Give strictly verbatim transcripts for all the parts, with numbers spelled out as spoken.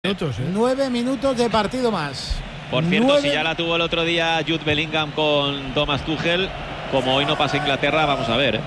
Minutos, ¿eh? Nueve minutos de partido más. Por cierto, Nueve... si ya la tuvo el otro día Jude Bellingham con Thomas Tuchel, como hoy no pasa Inglaterra, vamos a ver. ¿eh?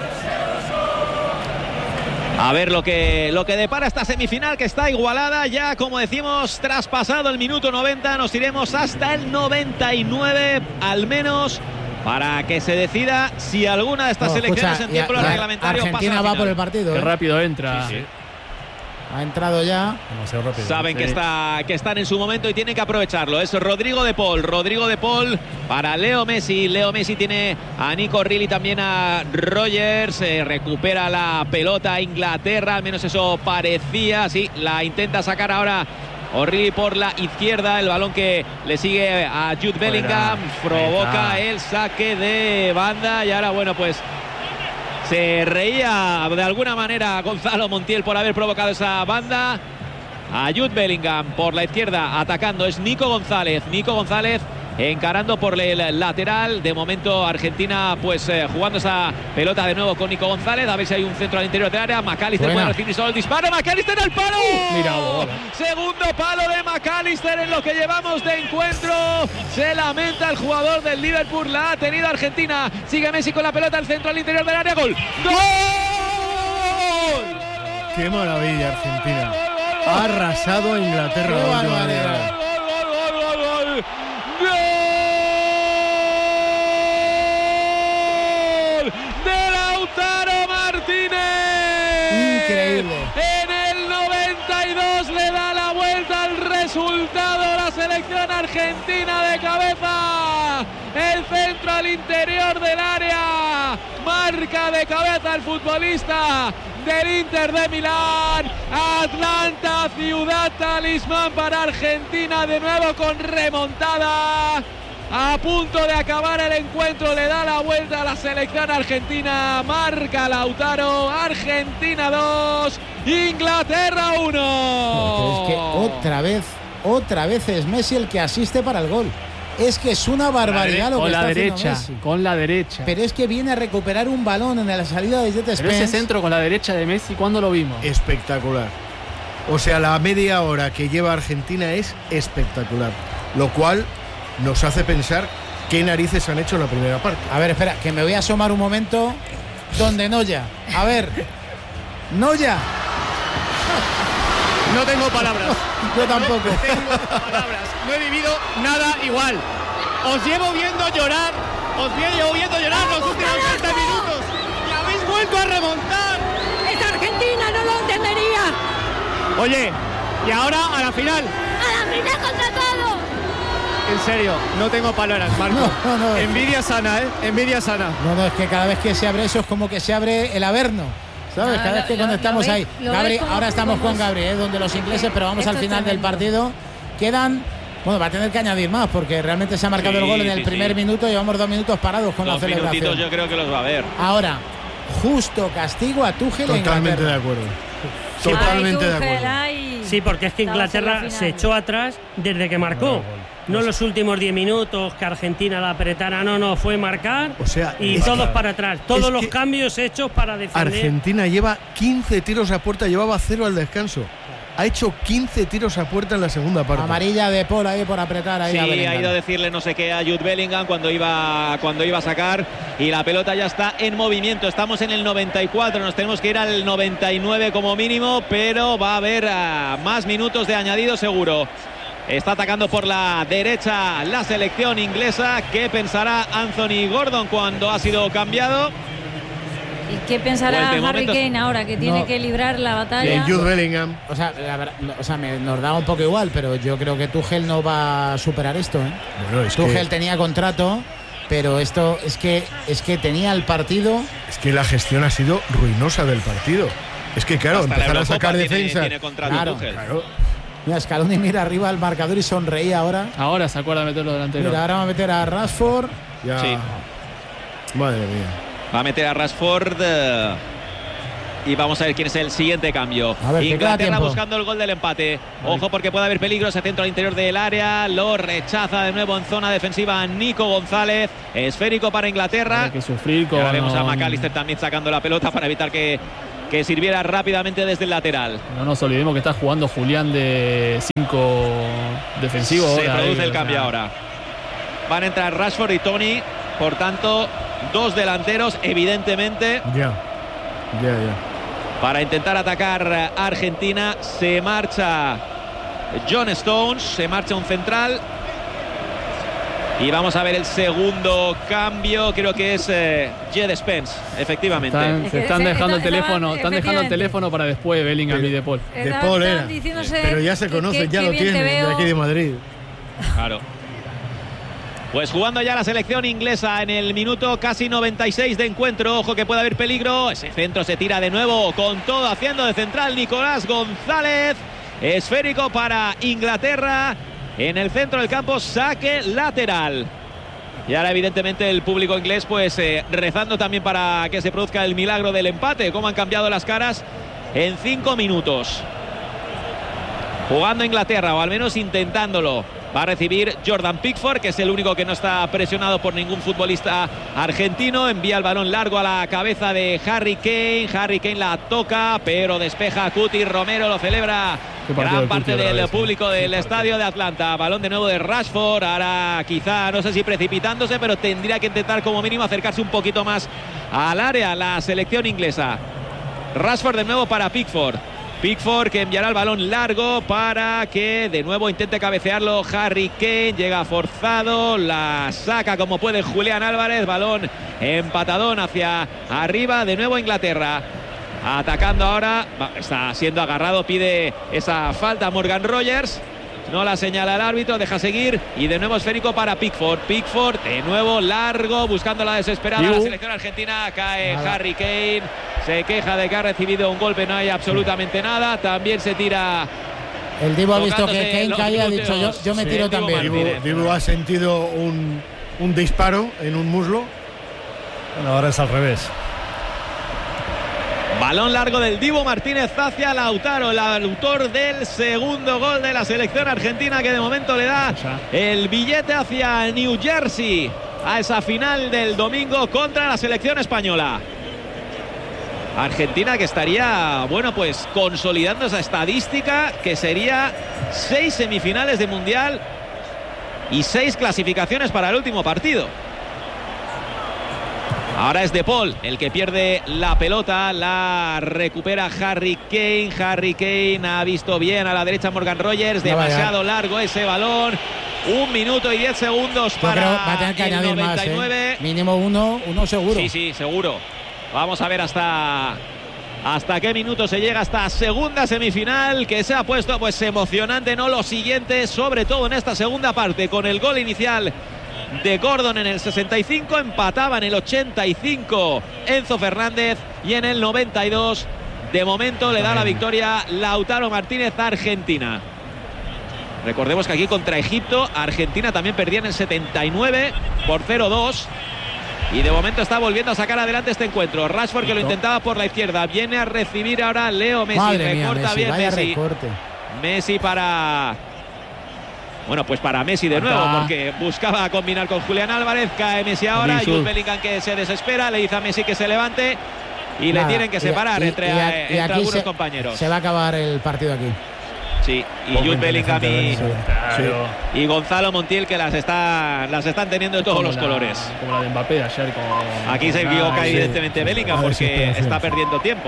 A ver lo que, lo que depara esta semifinal, que está igualada ya, como decimos, traspasado el minuto noventa, nos iremos hasta el noventa y nueve, al menos, para que se decida si alguna de estas no, selecciones escucha, en tiempo ya, reglamentario Argentina pasa a la va final. por el partido. Qué ¿eh? rápido entra. Sí, sí. Ha entrado ya. Demasiado rápido. Saben sí. que, está, que están en su momento y tienen que aprovecharlo. Es Rodrigo de Paul. Rodrigo de Paul para Leo Messi. Leo Messi tiene a Nico Real y también a Rogers. Se recupera la pelota Inglaterra. Al menos eso parecía. Sí, la intenta sacar ahora O'Reilly por la izquierda. El balón que le sigue a Jude Bellingham. Provoca el saque de banda. Y ahora, bueno, pues se reía de alguna manera Gonzalo Montiel por haber provocado esa banda. A Jude Bellingham por la izquierda atacando es Nico González. Nico González encarando por el lateral. De momento Argentina pues eh, jugando esa pelota de nuevo con Nico González. A ver si hay un centro al interior del área. McAllister puede recibir solo el disparo. McAllister al palo. Mira, bola. Segundo palo de McAllister en lo que llevamos de encuentro. Se lamenta el jugador del Liverpool. La ha tenido Argentina. Sigue Messi con la pelota al centro al interior del área. Gol. ¡Gol! Qué maravilla Argentina. Ha arrasado a Inglaterra. Qué la última barbaridad. media. ¡Gol! De Lautaro Martínez. Increíble. En el noventa y dos le da la vuelta al resultado la selección argentina de cabeza. El centro al interior del área. Marca de cabeza el futbolista del Inter de Milán. Atlanta, ciudad talismán para Argentina, de nuevo con remontada. A punto de acabar el encuentro, le da la vuelta a la selección argentina. Marca Lautaro. Argentina dos, Inglaterra uno. Es que otra vez, otra vez es Messi el que asiste para el gol. Es que es una barbaridad lo que con está la haciendo derecha, Messi. con la derecha. Pero es que viene a recuperar un balón en la salida de Jet Pero Spence. ese centro con la derecha de Messi, ¿cuándo lo vimos? Espectacular. O sea, la media hora que lleva Argentina es espectacular. Lo cual nos hace pensar qué narices han hecho en la primera parte. A ver, espera, que me voy a asomar un momento donde Noya. A ver, Noya. No tengo palabras. Yo tampoco. No tengo palabras. No he vivido nada igual. Os llevo viendo llorar. Os llevo viendo llorar los últimos treinta minutos. Y habéis vuelto a remontar. ¡Es Argentina! ¡No lo entendería! Oye, y ahora a la final. ¡A la final contra todo! En serio, no tengo palabras, Marco. No, no, no. Envidia sana, ¿eh? Envidia sana. No, no, es que cada vez que se abre eso es como que se abre el Averno. ¿Sabes? Ah, Cada vez lo- que lo- conectamos lo ahí. ves- lo Gabri, ves como- ahora estamos como con es- Gabri, ¿eh? Donde los ingleses, pero vamos Esto al es final del tremendo. partido. Quedan. Bueno, va a tener que añadir más porque realmente se ha marcado Sí, el gol en el sí, primer sí. minuto. Llevamos dos minutos parados con Dos la celebración. minutitos yo creo que los va a ver. Ahora, justo castigo a Tuchel en Totalmente de Inglaterra. acuerdo. Totalmente de Ay, Tuchel, acuerdo. ay. Sí, porque es que Estamos en la Inglaterra final. se echó atrás desde que marcó. No los últimos diez minutos que Argentina la apretara, no, no, fue marcar O sea, y es todos que- para atrás. Todos es los que cambios hechos para defender. Argentina lleva quince tiros a puerta, llevaba cero al descanso. Ha hecho quince tiros a puerta en la segunda parte. Amarilla de Paul ahí por apretar ahí Sí, a ha Bellingham. ido a decirle no sé qué a Jude Bellingham cuando iba, cuando iba a sacar, y la pelota ya está en movimiento. Estamos en el noventa y cuatro, nos tenemos que ir al noventa y nueve como mínimo, pero va a haber uh, más minutos de añadido seguro. Está atacando por la derecha la selección inglesa. ¿Qué pensará Anthony Gordon cuando ha sido cambiado? ¿Y qué pensará Pues de Harry momento- Kane ahora que tiene No. que librar la Y batalla? Jude Bellingham. O sea, la verdad- o sea me, nos da un poco igual, pero yo creo que Tuchel no va a superar esto. ¿eh? Bueno, es Tuchel que, tenía contrato, pero esto es que es que tenía el partido. es que la gestión ha sido ruinosa del partido. Es que claro, Hasta la empezar a Eurocopa sacar tiene- defensa. tiene contrato Claro, Tuchel. Claro. Mira, Scaloni mira arriba al marcador y sonreía ahora. Ahora se acuerda de meterlo delantero. Mira, ahora va a meter a Rashford. Ya. Sí. Madre mía. Va a meter a Rashford. eh, Y vamos a ver quién es el siguiente cambio. A ver, que queda Inglaterra tiempo. buscando el gol del empate. Ojo porque puede haber peligro. Ese centro al interior del área. Lo rechaza de nuevo en zona defensiva Nico González. Esférico para Inglaterra. Hay que sufrir Y con. ahora vemos a McAllister también sacando la pelota para evitar que que sirviera rápidamente desde el lateral. No nos olvidemos que está jugando Julián de cinco defensivo. Se ahora, produce ahí, el cambio o sea, ahora. Van a entrar Rashford y Tony, por tanto, dos delanteros, evidentemente. Ya, ya, ya. Para intentar atacar a Argentina. Se marcha John Stones, se marcha un central. Y vamos a ver el segundo cambio, creo que es eh, Jed Spence, efectivamente. Están, se están dejando el teléfono, están dejando el efectivamente. teléfono para después Bellingham y De Paul. De Estaban- Paul era. estaban diciéndose Pero ya se que- conocen, que- ya que lo bien te tienen, veo. de aquí de Madrid. Claro. Pues jugando ya la selección inglesa en el minuto casi noventa y seis de encuentro. Ojo que puede haber peligro. Ese centro se tira de nuevo con todo, haciendo de central Nicolás González. Esférico para Inglaterra. En el centro del campo, saque lateral. Y ahora evidentemente el público inglés pues eh, rezando también para que se produzca el milagro del empate. Cómo han cambiado las caras en cinco minutos. Jugando Inglaterra, o al menos intentándolo. Va a recibir Jordan Pickford, que es el único que no está presionado por ningún futbolista argentino. Envía el balón largo a la cabeza de Harry Kane. Harry Kane la toca, pero despeja a Cuti. Romero lo celebra gran parte del vez, público ¿eh? del estadio de Atlanta. Balón de nuevo de Rashford. Ahora quizá, no sé si precipitándose, pero tendría que intentar como mínimo acercarse un poquito más al área la selección inglesa. Rashford de nuevo para Pickford. Pickford que enviará el balón largo para que de nuevo intente cabecearlo Harry Kane. Llega forzado, la saca como puede Julián Álvarez. Balón empatadón hacia arriba. De nuevo Inglaterra. Atacando ahora. Está siendo agarrado, pide esa falta Morgan Rogers. No la señala el árbitro, deja seguir. Y de nuevo esférico para Pickford. Pickford de nuevo largo, buscando la desesperada la selección argentina. Cae nada. Harry Kane. Se queja de que ha recibido un golpe, no hay absolutamente nada. También se tira. El Dibu ha visto que Kane cae y ha dicho yo, yo me sí, tiro Dibu también. Dibu, Dibu ha sentido un, un disparo en un muslo. Bueno, ahora es al revés. Balón largo del Dibu Martínez hacia Lautaro, el autor del segundo gol de la selección argentina, que de momento le da el billete hacia New Jersey a esa final del domingo contra la selección española. Argentina que estaría, bueno, pues consolidando esa estadística que sería seis semifinales de Mundial y seis clasificaciones para el último partido. Ahora es De Paul el que pierde la pelota, la recupera Harry Kane. Harry Kane ha visto bien a la derecha Morgan Rogers, demasiado largo ese balón. Un minuto y diez segundos para Yo creo va a tener que el añadir noventa y nueve. más, ¿eh? Mínimo uno, uno seguro. Sí, sí, seguro. Vamos a ver hasta, hasta qué minuto se llega esta segunda semifinal, que se ha puesto pues emocionante, ¿no? Lo siguiente, sobre todo en esta segunda parte, con el gol inicial de Gordon en el sesenta y cinco, empataba en el ochenta y cinco Enzo Fernández, y en el noventa y dos de momento le da la victoria Lautaro Martínez a Argentina. Recordemos que aquí contra Egipto, Argentina también perdía en el setenta y nueve por cero dos. Y de momento está volviendo a sacar adelante este encuentro. Rashford, que lo intentaba por la izquierda, viene a recibir ahora Leo Messi. Madre mía, recorta Messi, bien vaya Messi. recorte. Messi para... Bueno, pues para Messi de nuevo, Acá. porque buscaba combinar con Julián Álvarez. Cae Messi ahora. Jesús. Jude Bellingham que se desespera, le dice a Messi que se levante. Y Nada, le tienen que y- separar y- entre, y a- eh, y entre aquí algunos se- compañeros. Se va a acabar el partido aquí. Sí, y Jude Bellingham y, Claro. y Gonzalo Montiel, que las, está, las están teniendo de todos Como los la- colores. Como la de Mbappé ayer con. Aquí se con- equivoca Ah, sí. evidentemente Bellingham, Ah, porque desesperación. está perdiendo tiempo.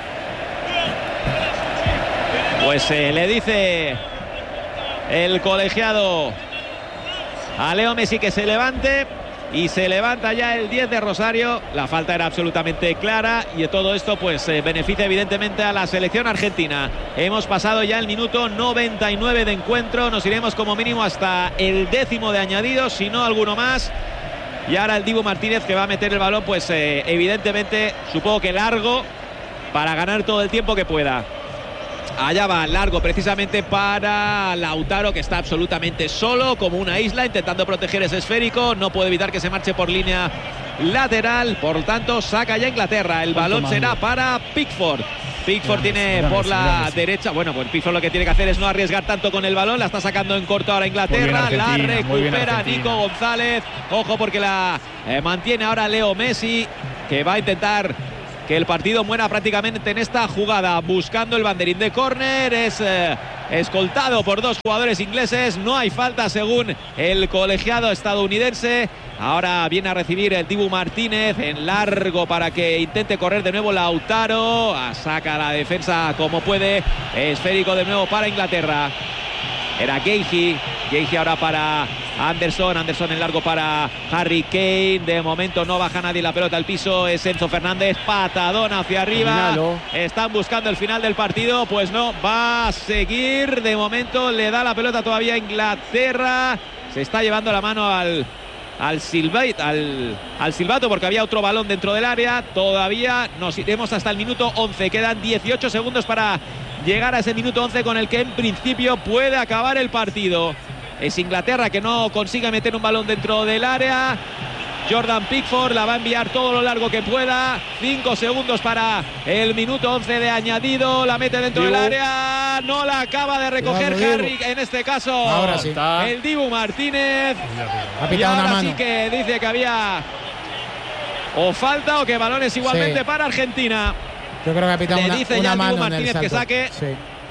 Pues eh, le dice el colegiado a Leo Messi que se levante, y se levanta ya el diez de Rosario. La falta era absolutamente clara, y todo esto pues eh, beneficia evidentemente a la selección argentina. Hemos pasado ya el minuto noventa y nueve de encuentro, nos iremos como mínimo hasta el décimo de añadidos, si no alguno más. Y ahora el Dibu Martínez, que va a meter el balón pues eh, evidentemente, supongo que largo, para ganar todo el tiempo que pueda. Allá va largo precisamente para Lautaro, que está absolutamente solo como una isla, intentando proteger ese esférico. No puede evitar que se marche por línea lateral, por lo tanto saca ya Inglaterra. El balón será para Pickford. Pickford tiene por la derecha. Bueno, pues Pickford lo que tiene que hacer es no arriesgar tanto con el balón. La está sacando en corto ahora Inglaterra. La recupera Nico González. Ojo, porque la eh, mantiene ahora Leo Messi, que va a intentar que el partido muera prácticamente en esta jugada, buscando el banderín de córner. Es eh, escoltado por dos jugadores ingleses. No hay falta según el colegiado estadounidense. Ahora viene a recibir el Dibu Martínez en largo para que intente correr de nuevo Lautaro. Saca la defensa como puede. Esférico de nuevo para Inglaterra. Era Guehi. Guehi ahora para Anderson. Anderson en largo para Harry Kane. De momento no baja nadie la pelota al piso. Es Enzo Fernández. Patadón hacia arriba. Terminalo. Están buscando el final del partido. Pues no, va a seguir. De momento le da la pelota todavía a Inglaterra. Se está llevando la mano al... Al, silbait, al, al silbato porque había otro balón dentro del área. Todavía nos iremos hasta el minuto once. Quedan dieciocho segundos para llegar a ese minuto once con el que en principio puede acabar el partido. Es Inglaterra que no consigue meter un balón dentro del área. Jordan Pickford la va a enviar todo lo largo que pueda. Cinco segundos para el minuto once de añadido. La mete dentro Dibu. del área. No la acaba de recoger claro, Harry. En este caso, ahora sí. el Dibu Martínez. Ha y ahora una mano. sí que dice que había o falta o que balones igualmente sí. para Argentina. Yo creo que ha pitado le una, dice una ya mano Dibu Martínez que saque. Sí.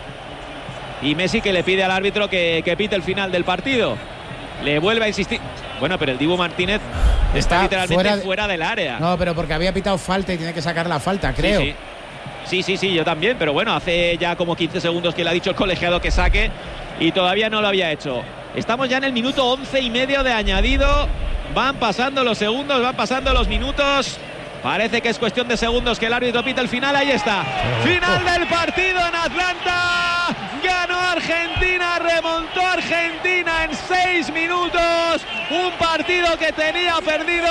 Y Messi que le pide al árbitro que, que pite el final del partido. Le vuelve a insistir. Bueno, pero el Dibu Martínez está, está literalmente fuera, de, fuera del área. No, pero porque había pitado falta y tiene que sacar la falta, creo. Sí, sí. Sí, sí, sí, yo también. Pero bueno, hace ya como quince segundos que le ha dicho el colegiado que saque y todavía no lo había hecho. Estamos ya en el minuto once y medio de añadido. Van pasando los segundos, van pasando los minutos. Parece que es cuestión de segundos que el árbitro pita el final. Ahí está. Final del partido en Atlanta. Ganó Argentina, remontó Argentina en seis minutos. Un partido que tenía perdido.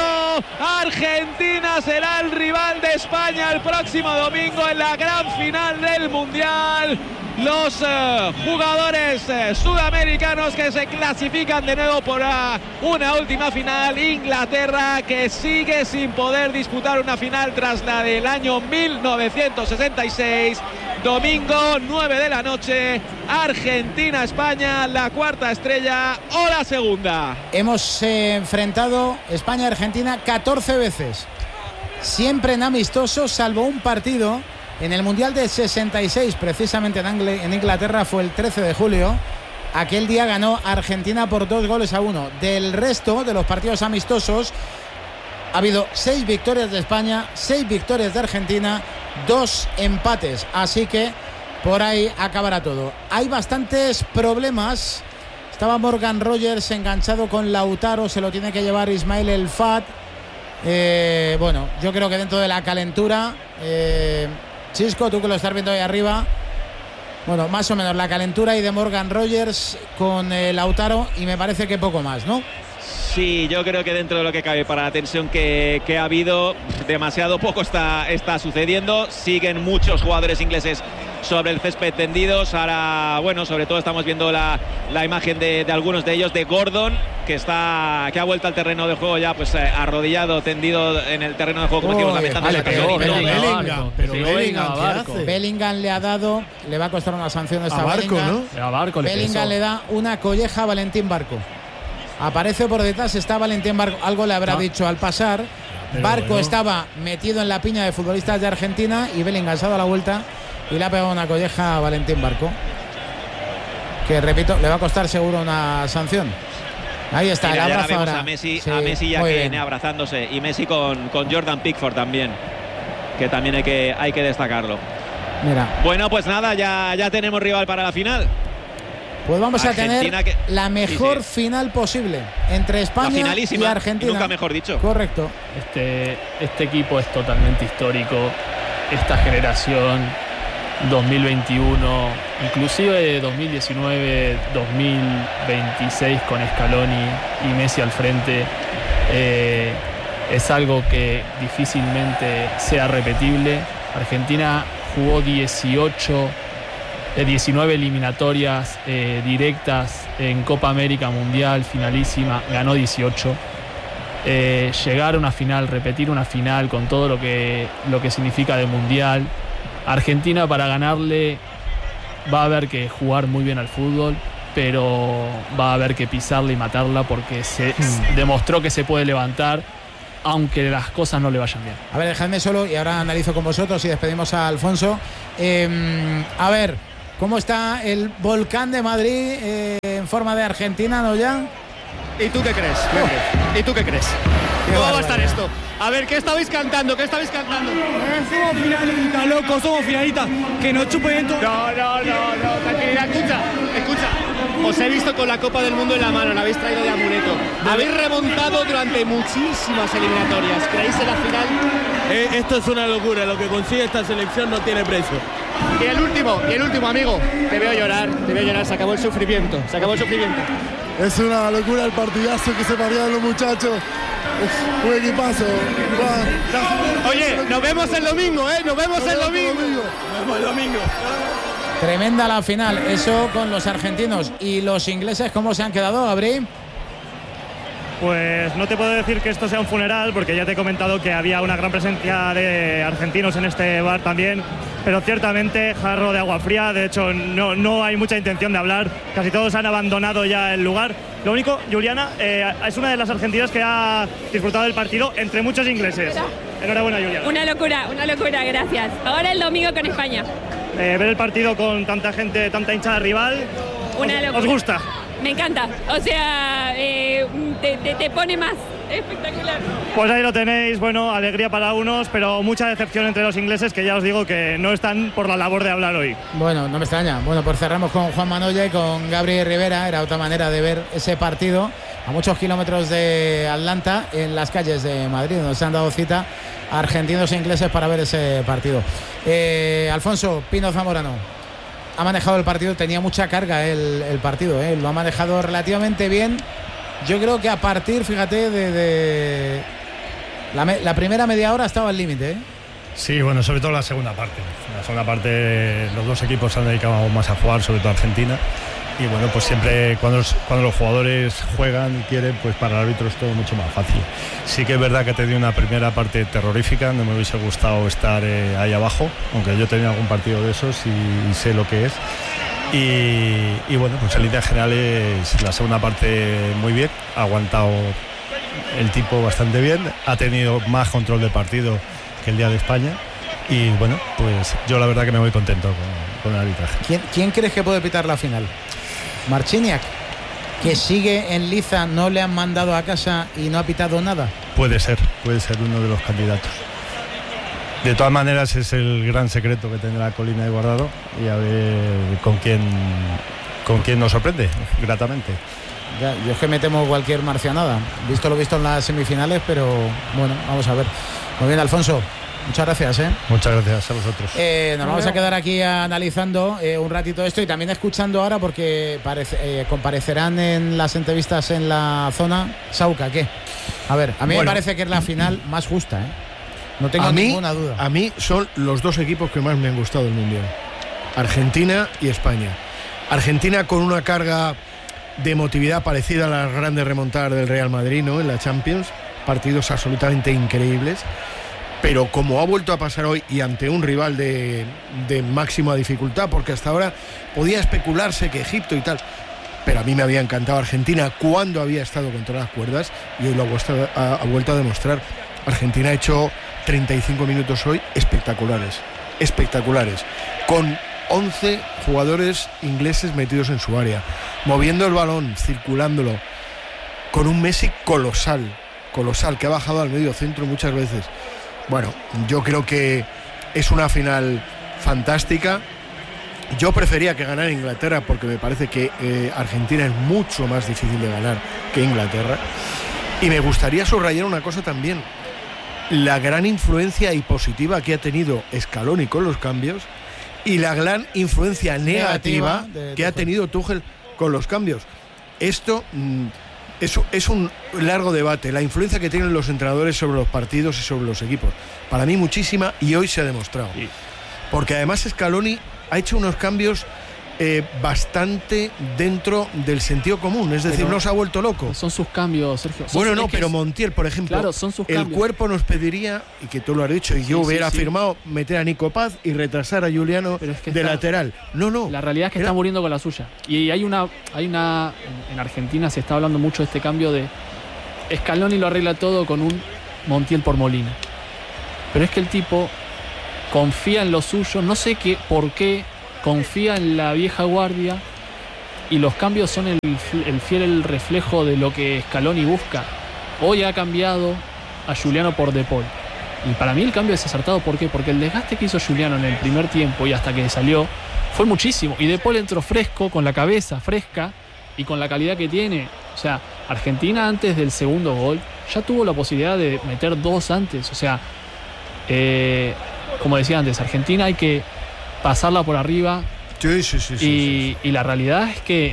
Argentina será el rival de España el próximo domingo en la gran final del Mundial. Los uh, jugadores uh, sudamericanos que se clasifican de nuevo por uh, una última final. Inglaterra que sigue sin poder disputar una final tras la del año mil novecientos sesenta y seis. Domingo nueve de la noche. Argentina-España, la cuarta estrella o la segunda. Hemos eh, enfrentado España-Argentina catorce veces. Siempre en amistosos, salvo un partido. En el Mundial del sesenta y seis, precisamente en, Angl- en Inglaterra, fue el trece de julio. Aquel día ganó Argentina por dos goles a uno. Del resto de los partidos amistosos, ha habido seis victorias de España, seis victorias de Argentina, dos empates. Así que por ahí acabará todo. Hay bastantes problemas. Estaba Morgan Rogers enganchado con Lautaro, se lo tiene que llevar Ismail El Fat. Eh, bueno, yo creo que dentro de la calentura... Eh, Chisco, tú que lo estás viendo ahí arriba, bueno, más o menos la calentura y de Morgan Rogers con eh, Lautaro y me parece que poco más, ¿no? Sí, yo creo que dentro de lo que cabe para la tensión que, que ha habido, demasiado poco está, está sucediendo. Siguen muchos jugadores ingleses sobre el césped tendidos. Ahora, bueno, sobre todo estamos viendo la, la imagen de, de algunos de ellos, de Gordon, que está que ha vuelto al terreno de juego ya pues eh, arrodillado, tendido en el terreno de juego, como decimos, lamentando vale, esa pero, ocasión. pero, Pero Bellingham, pero sí, Bellingham, ¿qué Barco. hace? Bellingham le ha dado, le va a costar una sanción esta a Barco, Bellingham. ¿no? A Barco le Bellingham pesó. le da una colleja a Valentín Barco. Aparece por detrás, está Valentín Barco, algo le habrá Ah. dicho al pasar. Pero Barco bueno. estaba metido en la piña de futbolistas de Argentina y Bellingham se ha dado la vuelta y le ha pegado una colleja a Valentín Barco. Que repito, le va a costar seguro una sanción. Ahí está, Mira, el ya abrazo vemos ahora. a Messi, Sí, a Messi ya muy que bien. viene abrazándose, y Messi con, con Jordan Pickford también, que también hay que, hay que destacarlo. Mira, Bueno, pues nada, ya, ya tenemos rival para la final. pues vamos Argentina a tener que- la mejor sí, sí. final posible entre España La finalísima, y Argentina. nunca mejor dicho. Correcto. Este, este equipo es totalmente histórico. Esta generación dos mil veintiuno, inclusive dos mil diecinueve, dos mil veintiséis con Scaloni y Messi al frente, eh, es algo que difícilmente sea repetible. Argentina jugó dieciocho, eh, diecinueve eliminatorias eh, directas en Copa América Mundial, finalísima, ganó dieciocho. Eh, llegar a una final, repetir una final con todo lo que, lo que significa de Mundial. Argentina, para ganarle va a haber que jugar muy bien al fútbol, pero va a haber que pisarla y matarla porque se Hmm. demostró que se puede levantar aunque las cosas no le vayan bien. A ver, dejadme solo y ahora analizo con vosotros y despedimos a Alfonso. Eh, a ver, ¿cómo está el Volcán de Madrid eh, en forma de Argentina, no ya? ¿Y tú qué crees? Oh. ¿Y tú qué crees? ¿Cómo va a estar esto? A ver, ¿qué estabais cantando? ¿Qué estabais cantando? Eh, somos finalistas, loco, somos finalistas. Que nos chupen todo. No, no, no, no, tranquilidad, escucha, escucha. Os he visto con la Copa del Mundo en la mano, la habéis traído de amuleto. Habéis remontado durante muchísimas eliminatorias. ¿Creéis en la final? Eh, esto es una locura, lo que consigue esta selección no tiene precio. Y el último, y el último, amigo. Te veo llorar, te veo llorar, se acabó el sufrimiento, se acabó el sufrimiento. Es una locura el partidazo que se perdieron los muchachos. Uf, un equipazo. Oye, nos vemos el domingo, ¿eh? Nos vemos el domingo. Nos vemos el domingo. Tremenda la final, eso con los argentinos. ¿Y los ingleses cómo se han quedado, Abril? Pues no te puedo decir que esto sea un funeral, porque ya te he comentado que había una gran presencia de argentinos en este bar también, pero ciertamente jarro de agua fría. De hecho, no, no hay mucha intención de hablar, casi todos han abandonado ya el lugar. Lo único, Juliana, eh, es una de las argentinas que ha disfrutado del partido entre muchos ingleses. Enhorabuena, Juliana. Una locura, una locura, gracias. Ahora el domingo con España. Eh, ver el partido con tanta gente, tanta hinchada rival, una os, locura. os gusta. Me encanta, o sea, eh, te, te, te pone más, espectacular. Pues ahí lo tenéis, bueno, alegría para unos, pero mucha decepción entre los ingleses, que ya os digo que no están por la labor de hablar hoy. Bueno, no me extraña. Bueno, pues cerramos con Juan Manoya y con Gabriel Rivera. Era otra manera de ver ese partido a muchos kilómetros de Atlanta, en las calles de Madrid, donde se han dado cita argentinos e ingleses para ver ese partido. Eh, Alfonso Pino Zamorano ha manejado el partido, tenía mucha carga el, el partido, ¿eh? Lo ha manejado relativamente bien. Yo creo que a partir, fíjate, de, de la, me, la primera media hora estaba al límite, ¿eh? Sí, bueno, sobre todo la segunda parte. La segunda parte los dos equipos se han dedicado más a jugar, sobre todo Argentina. Y bueno, pues siempre cuando los, cuando los jugadores juegan y quieren, pues para el árbitro es todo mucho más fácil. Sí que es verdad que he tenido una primera parte terrorífica, no me hubiese gustado estar eh, ahí abajo, aunque yo he tenido algún partido de esos y, y sé lo que es. Y, y bueno, pues en líneas generales la segunda parte muy bien, ha aguantado el tipo bastante bien, ha tenido más control del partido que el día de España. Y bueno, pues yo la verdad que me voy contento con, con el arbitraje. ¿Quién, ¿Quién crees que puede pitar la final? Marciniak, que sigue en liza, no le han mandado a casa y no ha pitado nada. Puede ser, puede ser uno de los candidatos. De todas maneras es el gran secreto que tendrá Colina de Guardado y a ver con quién con quién nos sorprende gratamente. Ya, yo es que me temo cualquier marcianada, visto lo visto en las semifinales, pero bueno, vamos a ver. Muy bien, Alfonso. Muchas gracias, ¿eh? Muchas gracias a vosotros. Eh, nos vamos a quedar aquí analizando eh, un ratito esto y también escuchando ahora porque parece, eh, comparecerán en las entrevistas en la zona. Sauca, ¿qué? A ver, a mí bueno, me parece que es la final más justa, ¿eh? No tengo a ninguna mí, duda. A mí son los dos equipos que más me han gustado del Mundial. Argentina y España. Argentina con una carga de emotividad parecida a las grandes remontadas del Real Madrid, ¿no? En la Champions. Partidos absolutamente increíbles. Pero como ha vuelto a pasar hoy y ante un rival de, de máxima dificultad, porque hasta ahora podía especularse que Egipto y tal, pero a mí me había encantado Argentina cuando había estado contra las cuerdas y hoy lo ha, ha vuelto a demostrar. Argentina ha hecho treinta y cinco minutos hoy espectaculares, espectaculares, con once jugadores ingleses metidos en su área, moviendo el balón, circulándolo, con un Messi colosal, colosal, que ha bajado al medio centro muchas veces. Bueno, yo creo que es una final fantástica. Yo prefería que ganara Inglaterra porque me parece que eh, Argentina es mucho más difícil de ganar que Inglaterra. Y me gustaría subrayar una cosa también. La gran influencia y positiva que ha tenido Scaloni con los cambios y la gran influencia negativa, negativa de, que de ha tenido Tuchel con los cambios. Esto... Mmm, Es, es un largo debate, la influencia que tienen los entrenadores sobre los partidos y sobre los equipos. Para mí muchísima y hoy se ha demostrado. Sí. Porque además Scaloni ha hecho unos cambios eh, bastante dentro del sentido común, es decir, pero no se ha vuelto loco. Son sus cambios, Sergio. Son bueno, sus, no, es pero es, Montiel, por ejemplo, claro, son sus el cambios. Cuerpo nos pediría, y que tú lo has dicho, y sí, yo hubiera sí, sí. firmado meter a Nico Paz y retrasar a Juliano es que de está, lateral. No, no. La realidad es que Era... está muriendo con la suya. Y hay una, hay una, en Argentina se está hablando mucho de este cambio de Scaloni lo arregla todo con un Montiel por Molina. Pero es que el tipo confía en lo suyo, no sé qué, por qué, confía en la vieja guardia y los cambios son el, el fiel reflejo de lo que Scaloni busca. Hoy ha cambiado a Giuliano por De Paul. Y para mí el cambio es acertado. ¿Por qué? Porque el desgaste que hizo Giuliano en el primer tiempo y hasta que salió fue muchísimo. Y De Paul entró fresco, con la cabeza fresca y con la calidad que tiene. O sea, Argentina antes del segundo gol ya tuvo la posibilidad de meter dos antes. O sea, eh, como decía antes, Argentina hay que pasarla por arriba. Sí, sí, sí, y, sí, sí, sí. y la realidad es que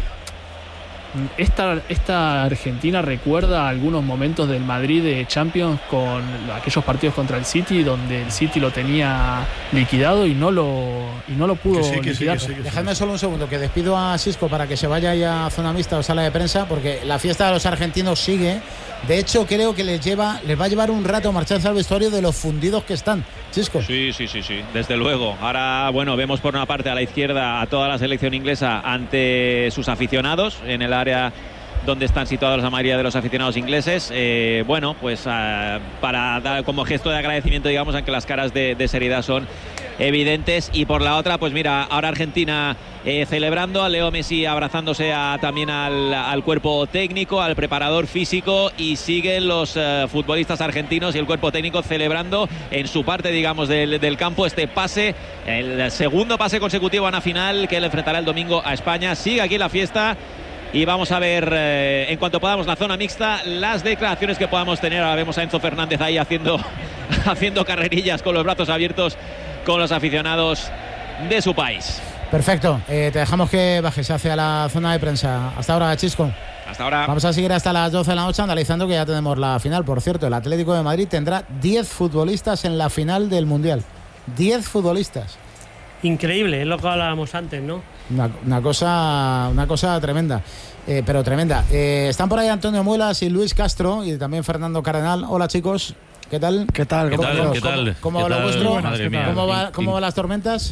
esta, esta Argentina recuerda algunos momentos del Madrid de Champions con aquellos partidos contra el City, donde el City lo tenía liquidado y no lo, y no lo pudo Que sí, que liquidar. sí, que sí, que Dejadme solo un segundo, que despido a Xisco para que se vaya ya a zona mixta o sala de prensa, porque la fiesta de los argentinos sigue. De hecho, creo que les lleva, les va a llevar un rato marcharse al vestuario de los fundidos que están. Xisco. Sí, sí, sí, sí, desde luego. Ahora, bueno, vemos por una parte a la izquierda a toda la selección inglesa ante sus aficionados en el área donde están situados la mayoría de los aficionados ingleses. Eh, bueno, pues uh, para dar como gesto de agradecimiento, digamos, aunque las caras de, de seriedad son evidentes. Y por la otra, pues mira, ahora Argentina eh, celebrando, a Leo Messi abrazándose a, también al, al cuerpo técnico, al preparador físico, y siguen los uh, futbolistas argentinos y el cuerpo técnico celebrando en su parte, digamos, del, del campo este pase, el segundo pase consecutivo a una final que él enfrentará el domingo a España. Sigue aquí la fiesta. Y vamos a ver, eh, en cuanto podamos, la zona mixta, las declaraciones que podamos tener. Ahora vemos a Enzo Fernández ahí haciendo, haciendo carrerillas con los brazos abiertos con los aficionados de su país. Perfecto, eh, te dejamos que bajes hacia la zona de prensa. Hasta ahora, Xisco. Hasta ahora. Vamos a seguir hasta las doce de la noche analizando que ya tenemos la final. Por cierto, el Atlético de Madrid tendrá diez futbolistas en la final del Mundial. diez futbolistas. Increíble, es lo que hablábamos antes, ¿no? Una, una cosa una cosa tremenda, eh, pero tremenda. Eh, están por ahí Antonio Muelas y Luis Castro y también Fernando Cardenal. Hola, chicos. ¿Qué tal? ¿Qué tal? ¿Cómo, ¿Qué tal? ¿Cómo, ¿Qué tal? ¿Cómo, ¿Qué va lo tal? vuestro? Madre mía. ¿Cómo, va, ¿Cómo van las tormentas?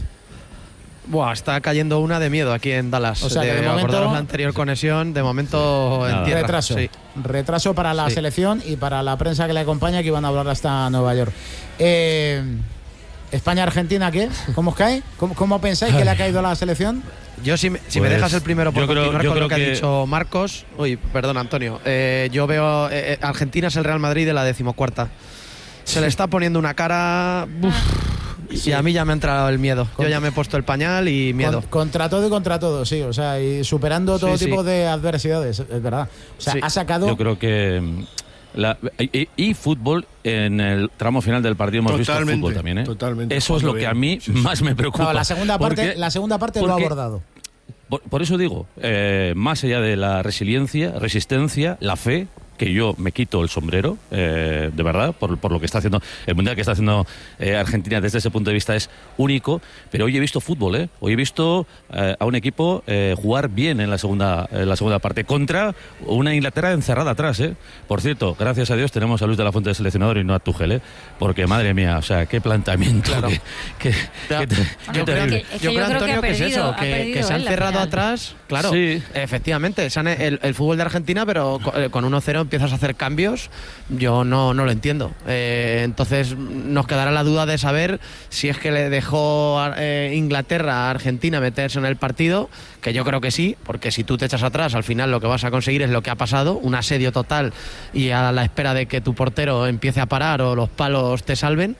Buah, está cayendo una de miedo aquí en Dallas. O sea, que de, de momento- acordaros la anterior conexión, de momento en tierra. Retraso. Sí. Retraso para la Sí. selección y para la prensa que le acompaña, que iban a hablar hasta Nueva York. Eh, España-Argentina, ¿qué? ¿Cómo os cae? ¿Cómo, cómo pensáis que le ha caído a la selección? Yo, si, me, si me Pues, dejas el primero por yo creo- continuar yo con lo creo que, que- ha dicho Marcos. Uy, perdón, Antonio. Eh, yo veo. Eh, eh, Argentina es el Real Madrid de la decimocuarta. Se le está poniendo una cara. Uf, y a mí ya me ha entrado el miedo. Yo ya me he puesto el pañal y miedo. Con- contra todo y contra todo, sí. O sea, y superando todo Sí, tipo sí. de adversidades, es verdad. O sea, Sí. ha sacado. Yo creo que mm, la, y, y fútbol en el tramo final del partido hemos Totalmente, visto fútbol también, ¿eh? totalmente. Eso es lo Cuando que a bien. mí Sí, sí. más me preocupa. No, la segunda parte, Porque- la segunda parte lo ha porque- abordado. Por, por eso digo, eh, más allá de la resiliencia, resistencia, la fe, que yo me quito el sombrero, eh, de verdad, por, por lo que está haciendo, el mundial que está haciendo eh, Argentina desde ese punto de vista es único, pero hoy he visto fútbol, ¿eh? Hoy he visto eh, a un equipo eh, jugar bien en la segunda en la segunda parte, contra una Inglaterra encerrada atrás, ¿eh? Por cierto, gracias a Dios tenemos a Luis de la Fuente de seleccionador y no a Tuchel, ¿eh? Porque, madre mía, o sea, qué planteamiento, Claro. qué, qué- qué te- qué Yo creo, terrible. que, yo creo, Antonio, que, es eso, que, que se han cerrado atrás. Claro, Sí. efectivamente, se han- el, el fútbol de Argentina, pero co- eh, con uno cero empiezas a hacer cambios. Yo no, no lo entiendo. Eh, entonces nos quedará la duda de saber si es que le dejó eh, Inglaterra a Argentina meterse en el partido, que yo creo que sí, porque si tú te echas atrás, al final lo que vas a conseguir es lo que ha pasado, un asedio total y a la espera de que tu portero empiece a parar o los palos te salven,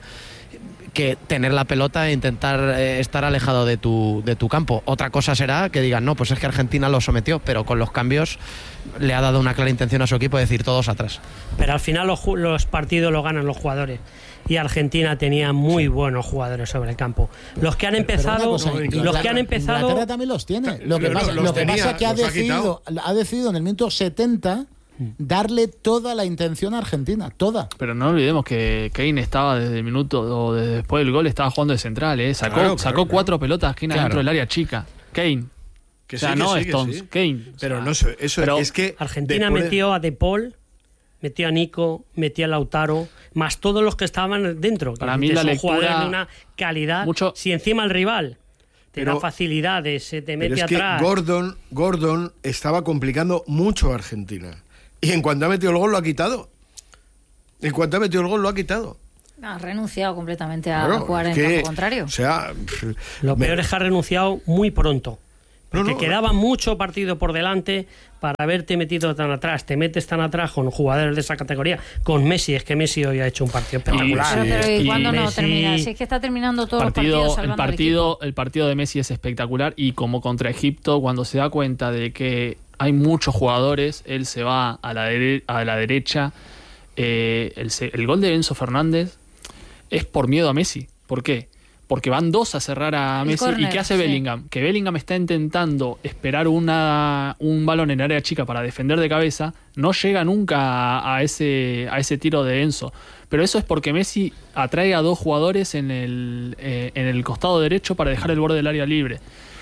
que tener la pelota e intentar eh, estar alejado de tu, de tu campo. Otra cosa será que digan, no, pues es que Argentina lo sometió, pero con los cambios le ha dado una clara intención a su equipo de decir todos atrás. Pero al final los, ju- los partidos los ganan los jugadores. Y Argentina tenía muy buenos jugadores sobre el campo. Los que han Pero empezado, una cosa, los Inglaterra- que han empezado, Inglaterra también los tiene. Lo que Pero pasa, los lo que tenía, pasa es que ha los ha decidido, ha decidido en el minuto setenta darle toda la intención a Argentina, toda. Pero no olvidemos que Kane estaba desde el minuto o desde después del gol, estaba jugando de central, ¿eh? Sacó, Claro, claro, sacó claro. cuatro pelotas Kane Claro. adentro del área chica. Kane. Que o sea, sí, que no sí, que Stones, sí. Kane. O Pero sea, no sé, eso pero es que Argentina después de- metió a De Paul, metió a Nico, metió a Lautaro, más todos los que estaban dentro. Que Para mí son la lectura- jugadores de una calidad. mucho- Si encima el rival te Pero- da facilidades, se te Pero mete es que atrás. Gordon, Gordon estaba complicando mucho a Argentina. Y en cuanto ha metido el gol lo ha quitado. En cuanto ha metido el gol, lo ha quitado. Ha renunciado completamente a Claro, jugar en es que, campo contrario. O sea, Lo me- peor es que ha renunciado muy pronto. Porque No, no, quedaba mucho partido por delante para haberte metido tan atrás. Te metes tan atrás con jugadores de esa categoría. Con Messi, es que Messi hoy ha hecho un partido espectacular. Pero, pero ¿y y cuándo no Messi- termina? Si es que está terminando todos partido, los partidos el salvando al partido, equipo. el partido de Messi es espectacular y como contra Egipto, cuando se da cuenta de que hay muchos jugadores, él se va a la, dere- a la derecha. Eh, el, se- el gol de Enzo Fernández es por miedo a Messi. ¿Por qué? Porque van dos a cerrar a El Messi. córner, ¿Y qué hace sí. Bellingham? Que Bellingham está intentando esperar una, un balón en área chica para defender de cabeza. No llega nunca a, a ese, a ese tiro de Enzo. Pero eso es porque Messi atrae a dos jugadores en el, eh, en el costado derecho para dejar el borde del área libre.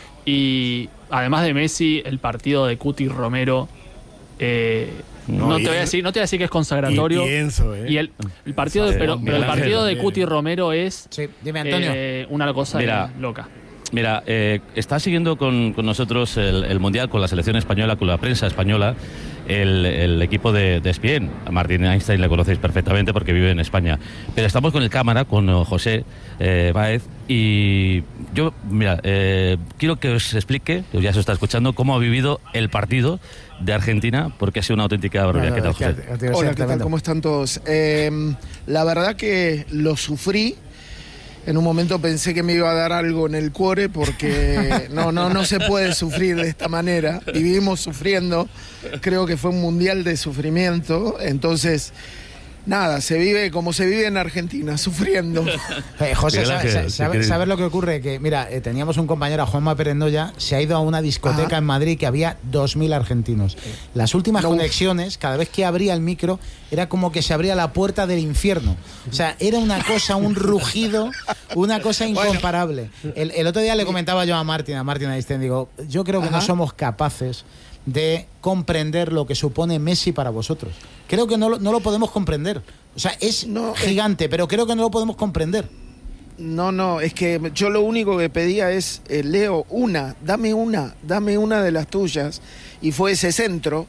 Y además de Messi, el partido de Cuti Romero... Eh, No, no, y te voy a él- decir, no te voy a decir que es consagratorio. Y- y Enzo, ¿eh? Y el, el partido, de, Sí, pero, pero el Miguel Ángel partido de también. Cuti Romero es Sí, dime, Antonio. eh, una cosa Mira, eh, loca. Mira, eh, está siguiendo con, con nosotros el, el Mundial, con la selección española, con la prensa española, el, el equipo de, de E S P N. A Martín Einstein le conocéis perfectamente porque vive en España. Pero estamos con el cámara, con eh, José eh, Báez, y yo, mira, eh, quiero que os explique, ya se está escuchando, cómo ha vivido el partido de Argentina, porque ha sido una auténtica barbaridad. ¿Qué tal, José? Hola, ¿qué tal? ¿Cómo están todos? Eh, la verdad que lo sufrí. En un momento pensé que me iba a dar algo en el cuore porque no, no, no se puede sufrir de esta manera. Vivimos sufriendo. Creo que fue un mundial de sufrimiento. Entonces, nada, se vive como se vive en Argentina, sufriendo. Eh, José, Miguel sa- Ángel, sa- ¿qué sabe- queréis? ¿sabes lo que ocurre? Que, mira, eh, teníamos un compañero, Juanma Perendoya, se ha ido a una discoteca Ajá. en Madrid que había dos mil argentinos. Las últimas No. conexiones, cada vez que abría el micro, era como que se abría la puerta del infierno. O sea, era una cosa, un rugido, una cosa incomparable. El, el otro día le comentaba yo a Martín, a Martín Einstein, digo, yo creo que no Ajá. somos capaces de comprender lo que supone Messi para vosotros. Creo que no lo, no lo podemos comprender. O sea, es gigante, pero creo que no lo podemos comprender. No, no, es que yo lo único que pedía es, eh, Leo, una, dame una, dame una de las tuyas. Y fue ese centro.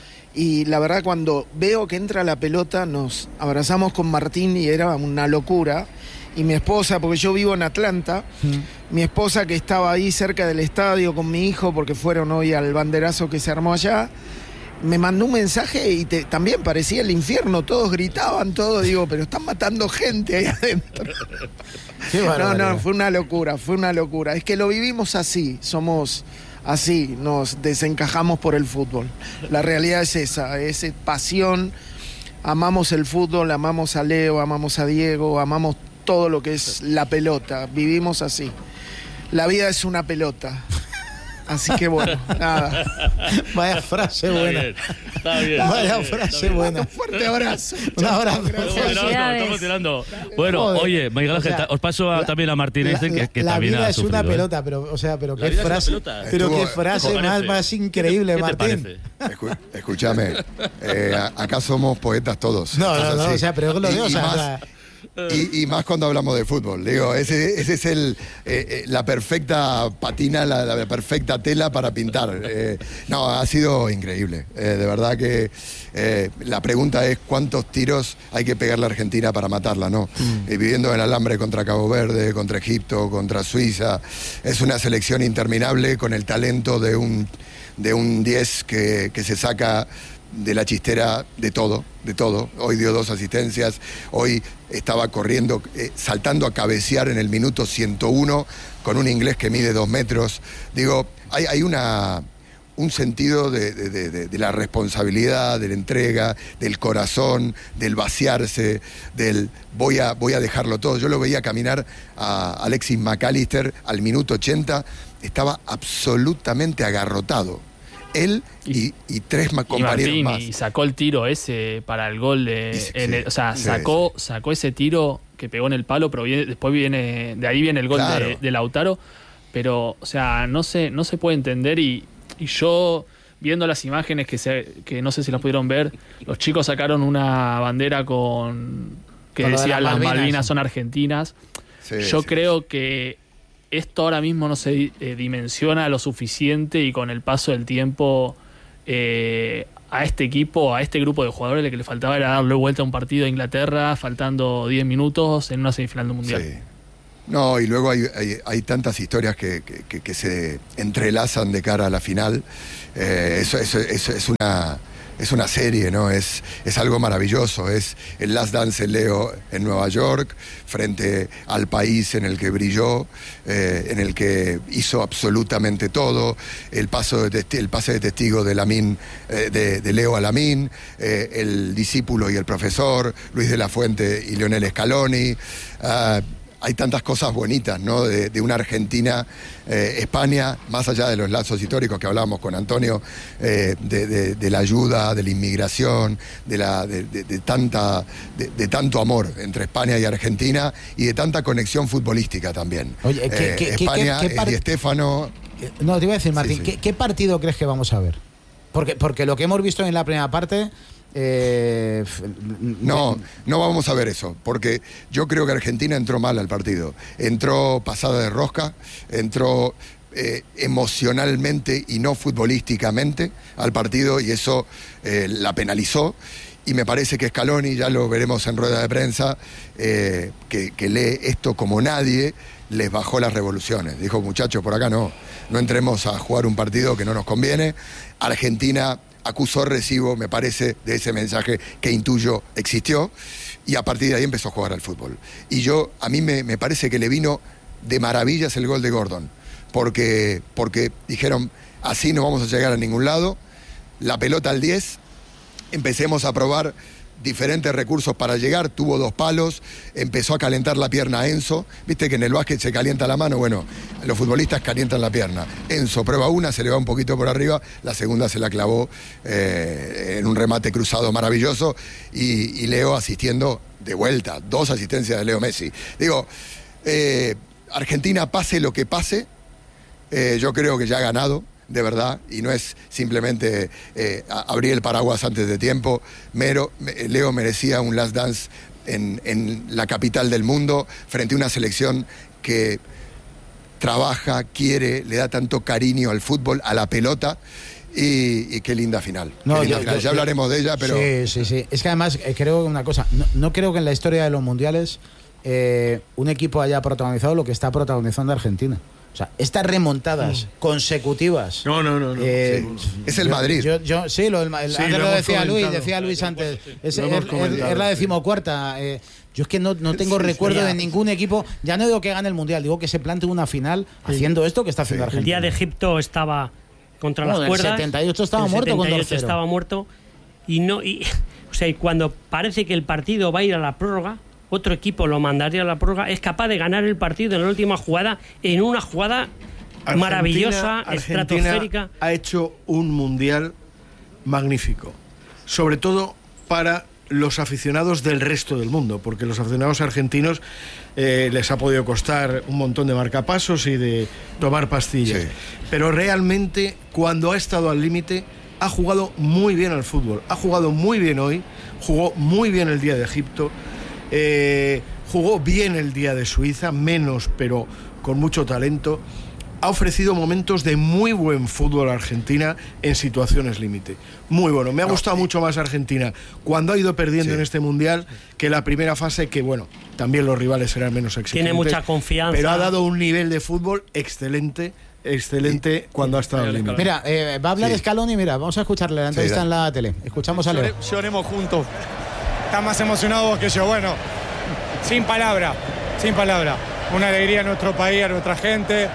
Y la verdad, cuando veo que entra la pelota, nos abrazamos con Martín y era una locura. Y mi esposa, porque yo vivo en Atlanta, mi esposa que estaba ahí cerca del estadio con mi hijo, porque fueron hoy al banderazo que se armó allá, me mandó un mensaje y te- también parecía el infierno, todos gritaban, todo, digo, pero están matando gente ahí adentro. Qué No, barbaridad. no, fue una locura, fue una locura. Es que lo vivimos así, somos así, nos desencajamos por el fútbol. La realidad es esa, es pasión, amamos el fútbol, amamos a Leo, amamos a Diego, amamos todo lo que es la pelota, vivimos así. La vida es una pelota. Así que bueno, nada. Vaya frase buena. Está bien. Vaya frase buena. Un fuerte abrazo. Un abrazo. Estamos tirando, estamos tirando. Bueno, Joder. oye, Miguel Ángel, O sea, os paso a- la- también a Martín La, Einstein, que, la- que la también vida ha es una sufrido, ¿eh? pelota, pero o sea, pero La qué vida es una frase, pelota. pero qué Estuvo- frase ¿qué te más, parece? más increíble, ¿Qué te Martín. parece? Escu- escúchame, eh, a- acá somos poetas todos. No, Esto no, es no, así. o sea, pero es lo Y- de, o y sea, más- o sea, Y, y más cuando hablamos de fútbol. Digo, ese, ese es el, eh, eh, la perfecta patina, la, la perfecta tela para pintar. Eh, no, ha sido increíble. Eh, de verdad que eh, la pregunta es cuántos tiros hay que pegarle a Argentina para matarla, ¿no? Eh, viviendo en el alambre contra Cabo Verde, contra Egipto, contra Suiza. Es una selección interminable con el talento de un, de un diez que, que se saca de la chistera de todo, de todo. Hoy dio dos asistencias, hoy estaba corriendo, eh, saltando a cabecear en el minuto ciento uno con un inglés que mide dos metros. Digo, hay, hay una, un sentido de, de- de- de- de la responsabilidad, de la entrega, del corazón, del vaciarse, del voy a, voy a dejarlo todo. Yo lo veía caminar a Alexis McAllister al minuto ochenta, estaba absolutamente agarrotado. Él y, y tres ma- Y compañeros Martín más. y sacó el tiro ese para el gol de, Y sí, en el- o sea, sí, sacó, sacó ese tiro que pegó en el palo, pero viene- después viene, de ahí viene el gol Claro. de, de Lautaro, pero, o sea, no se, no se puede entender y, y yo viendo las imágenes que se, que no sé si las pudieron ver, los chicos sacaron una bandera con que Con lo de decía las las Malvinas. Malvinas son argentinas. Sí, yo sí. creo que esto ahora mismo no se eh, dimensiona lo suficiente y con el paso del tiempo eh, a este equipo, a este grupo de jugadores, lo que le faltaba era darle vuelta a un partido a Inglaterra, faltando diez minutos en una semifinal del Mundial. Sí. No, y luego hay, hay, hay tantas historias que, que, que se entrelazan de cara a la final. Eh, eso, eso, eso es una... Es una serie, ¿no? Es, es algo maravilloso. Es el Last Dance de Leo en Nueva York, frente al país en el que brilló, eh, en el que hizo absolutamente todo. El, paso de el pase de testigo de, Lamine, eh, de, de Leo a Lamine, eh, el discípulo y el profesor, Luis de la Fuente y Lionel Scaloni. Uh, Hay tantas cosas bonitas, ¿no? De, de una Argentina, eh, España, más allá de los lazos históricos que hablábamos con Antonio, eh, de, de, de la ayuda, de la inmigración, de, la, de, de, de tanta, de, de tanto amor entre España y Argentina y de tanta conexión futbolística también. Oye, ¿qué, eh, qué, España, qué, qué, qué Di Stéfano. No, te iba a decir, Martín, sí, sí. ¿qué, ¿qué partido crees que vamos a ver? Porque, porque lo que hemos visto en la primera parte. Eh, no, no vamos a ver eso, porque yo creo que Argentina entró mal al partido. Entró pasada de rosca, entró eh, emocionalmente y no futbolísticamente al partido y eso eh, la penalizó. Y me parece que Scaloni, ya lo veremos en rueda de prensa, eh, que, que lee esto como nadie, les bajó las revoluciones. Dijo, muchachos, por acá no, no entremos a jugar un partido que no nos conviene. Argentina acusó recibo, me parece, de ese mensaje que intuyo existió, y a partir de ahí empezó a jugar al fútbol. Y yo, a mí me, me parece que le vino de maravillas el gol de Gordon, porque, porque dijeron, así no vamos a llegar a ningún lado, la pelota al diez, empecemos a probar diferentes recursos para llegar, tuvo dos palos, empezó a calentar la pierna a Enzo, viste que en el básquet se calienta la mano, bueno, los futbolistas calientan la pierna. Enzo prueba una, se le va un poquito por arriba, la segunda se la clavó eh, en un remate cruzado maravilloso y, y Leo asistiendo de vuelta, dos asistencias de Leo Messi. Digo, eh, Argentina pase lo que pase, eh, yo creo que ya ha ganado, de verdad, y no es simplemente eh, abrir el paraguas antes de tiempo. Mero, Leo merecía un last dance en, en la capital del mundo, frente a una selección que trabaja, quiere, le da tanto cariño al fútbol, a la pelota, y, y qué linda final. No, qué linda yo, final. yo, ya hablaremos de ella, pero... Sí, sí, sí. Es que además eh, creo una cosa, no, no creo que en la historia de los mundiales eh, un equipo haya protagonizado lo que está protagonizando Argentina. O sea, estas remontadas mm. consecutivas. No, no, no. no. Eh, sí. Es el yo, Madrid. Yo, yo, sí, lo, el, el, sí, antes lo lo decía comentado. Luis, decía Luis antes. Es, lo es, es, es la decimocuarta. Eh, yo es que no, no tengo sí, recuerdo sí, de ningún equipo. Ya no digo que gane el mundial, digo que se plantee una final haciendo esto que está haciendo sí. Argentina. El día de Egipto estaba contra no, las cuerdas. En el setenta y ocho estaba el muerto setenta y ocho con dos cero. estaba muerto. Y no. Y, o sea, y cuando parece que el partido va a ir a la prórroga, otro equipo lo mandaría a la prórroga, es capaz de ganar el partido en la última jugada, en una jugada. Argentina, maravillosa, Argentina estratosférica. Ha hecho un mundial magnífico, sobre todo para los aficionados del resto del mundo, porque los aficionados argentinos eh, les ha podido costar un montón de marcapasos y de tomar pastillas, sí. Pero realmente cuando ha estado al límite ha jugado muy bien al fútbol, ha jugado muy bien hoy, jugó muy bien el día de Egipto, eh, jugó bien el día de Suiza, menos pero con mucho talento. Ha ofrecido momentos de muy buen fútbol a Argentina en situaciones límite. Muy bueno. Me ha gustado no, mucho más Argentina cuando ha ido perdiendo sí. en este Mundial que la primera fase, que bueno, también los rivales eran menos exigentes. Tiene mucha confianza. Pero ha dado un nivel de fútbol excelente, excelente sí. cuando ha estado al límite. Mira, eh, va a hablar sí. Scaloni, mira, vamos a escucharle la entrevista sí, en la tele. Escuchamos a Leo. Lloremos juntos. Estás más emocionado vos que yo. Bueno, sin palabra, sin palabra. Una alegría a nuestro país, a nuestra gente.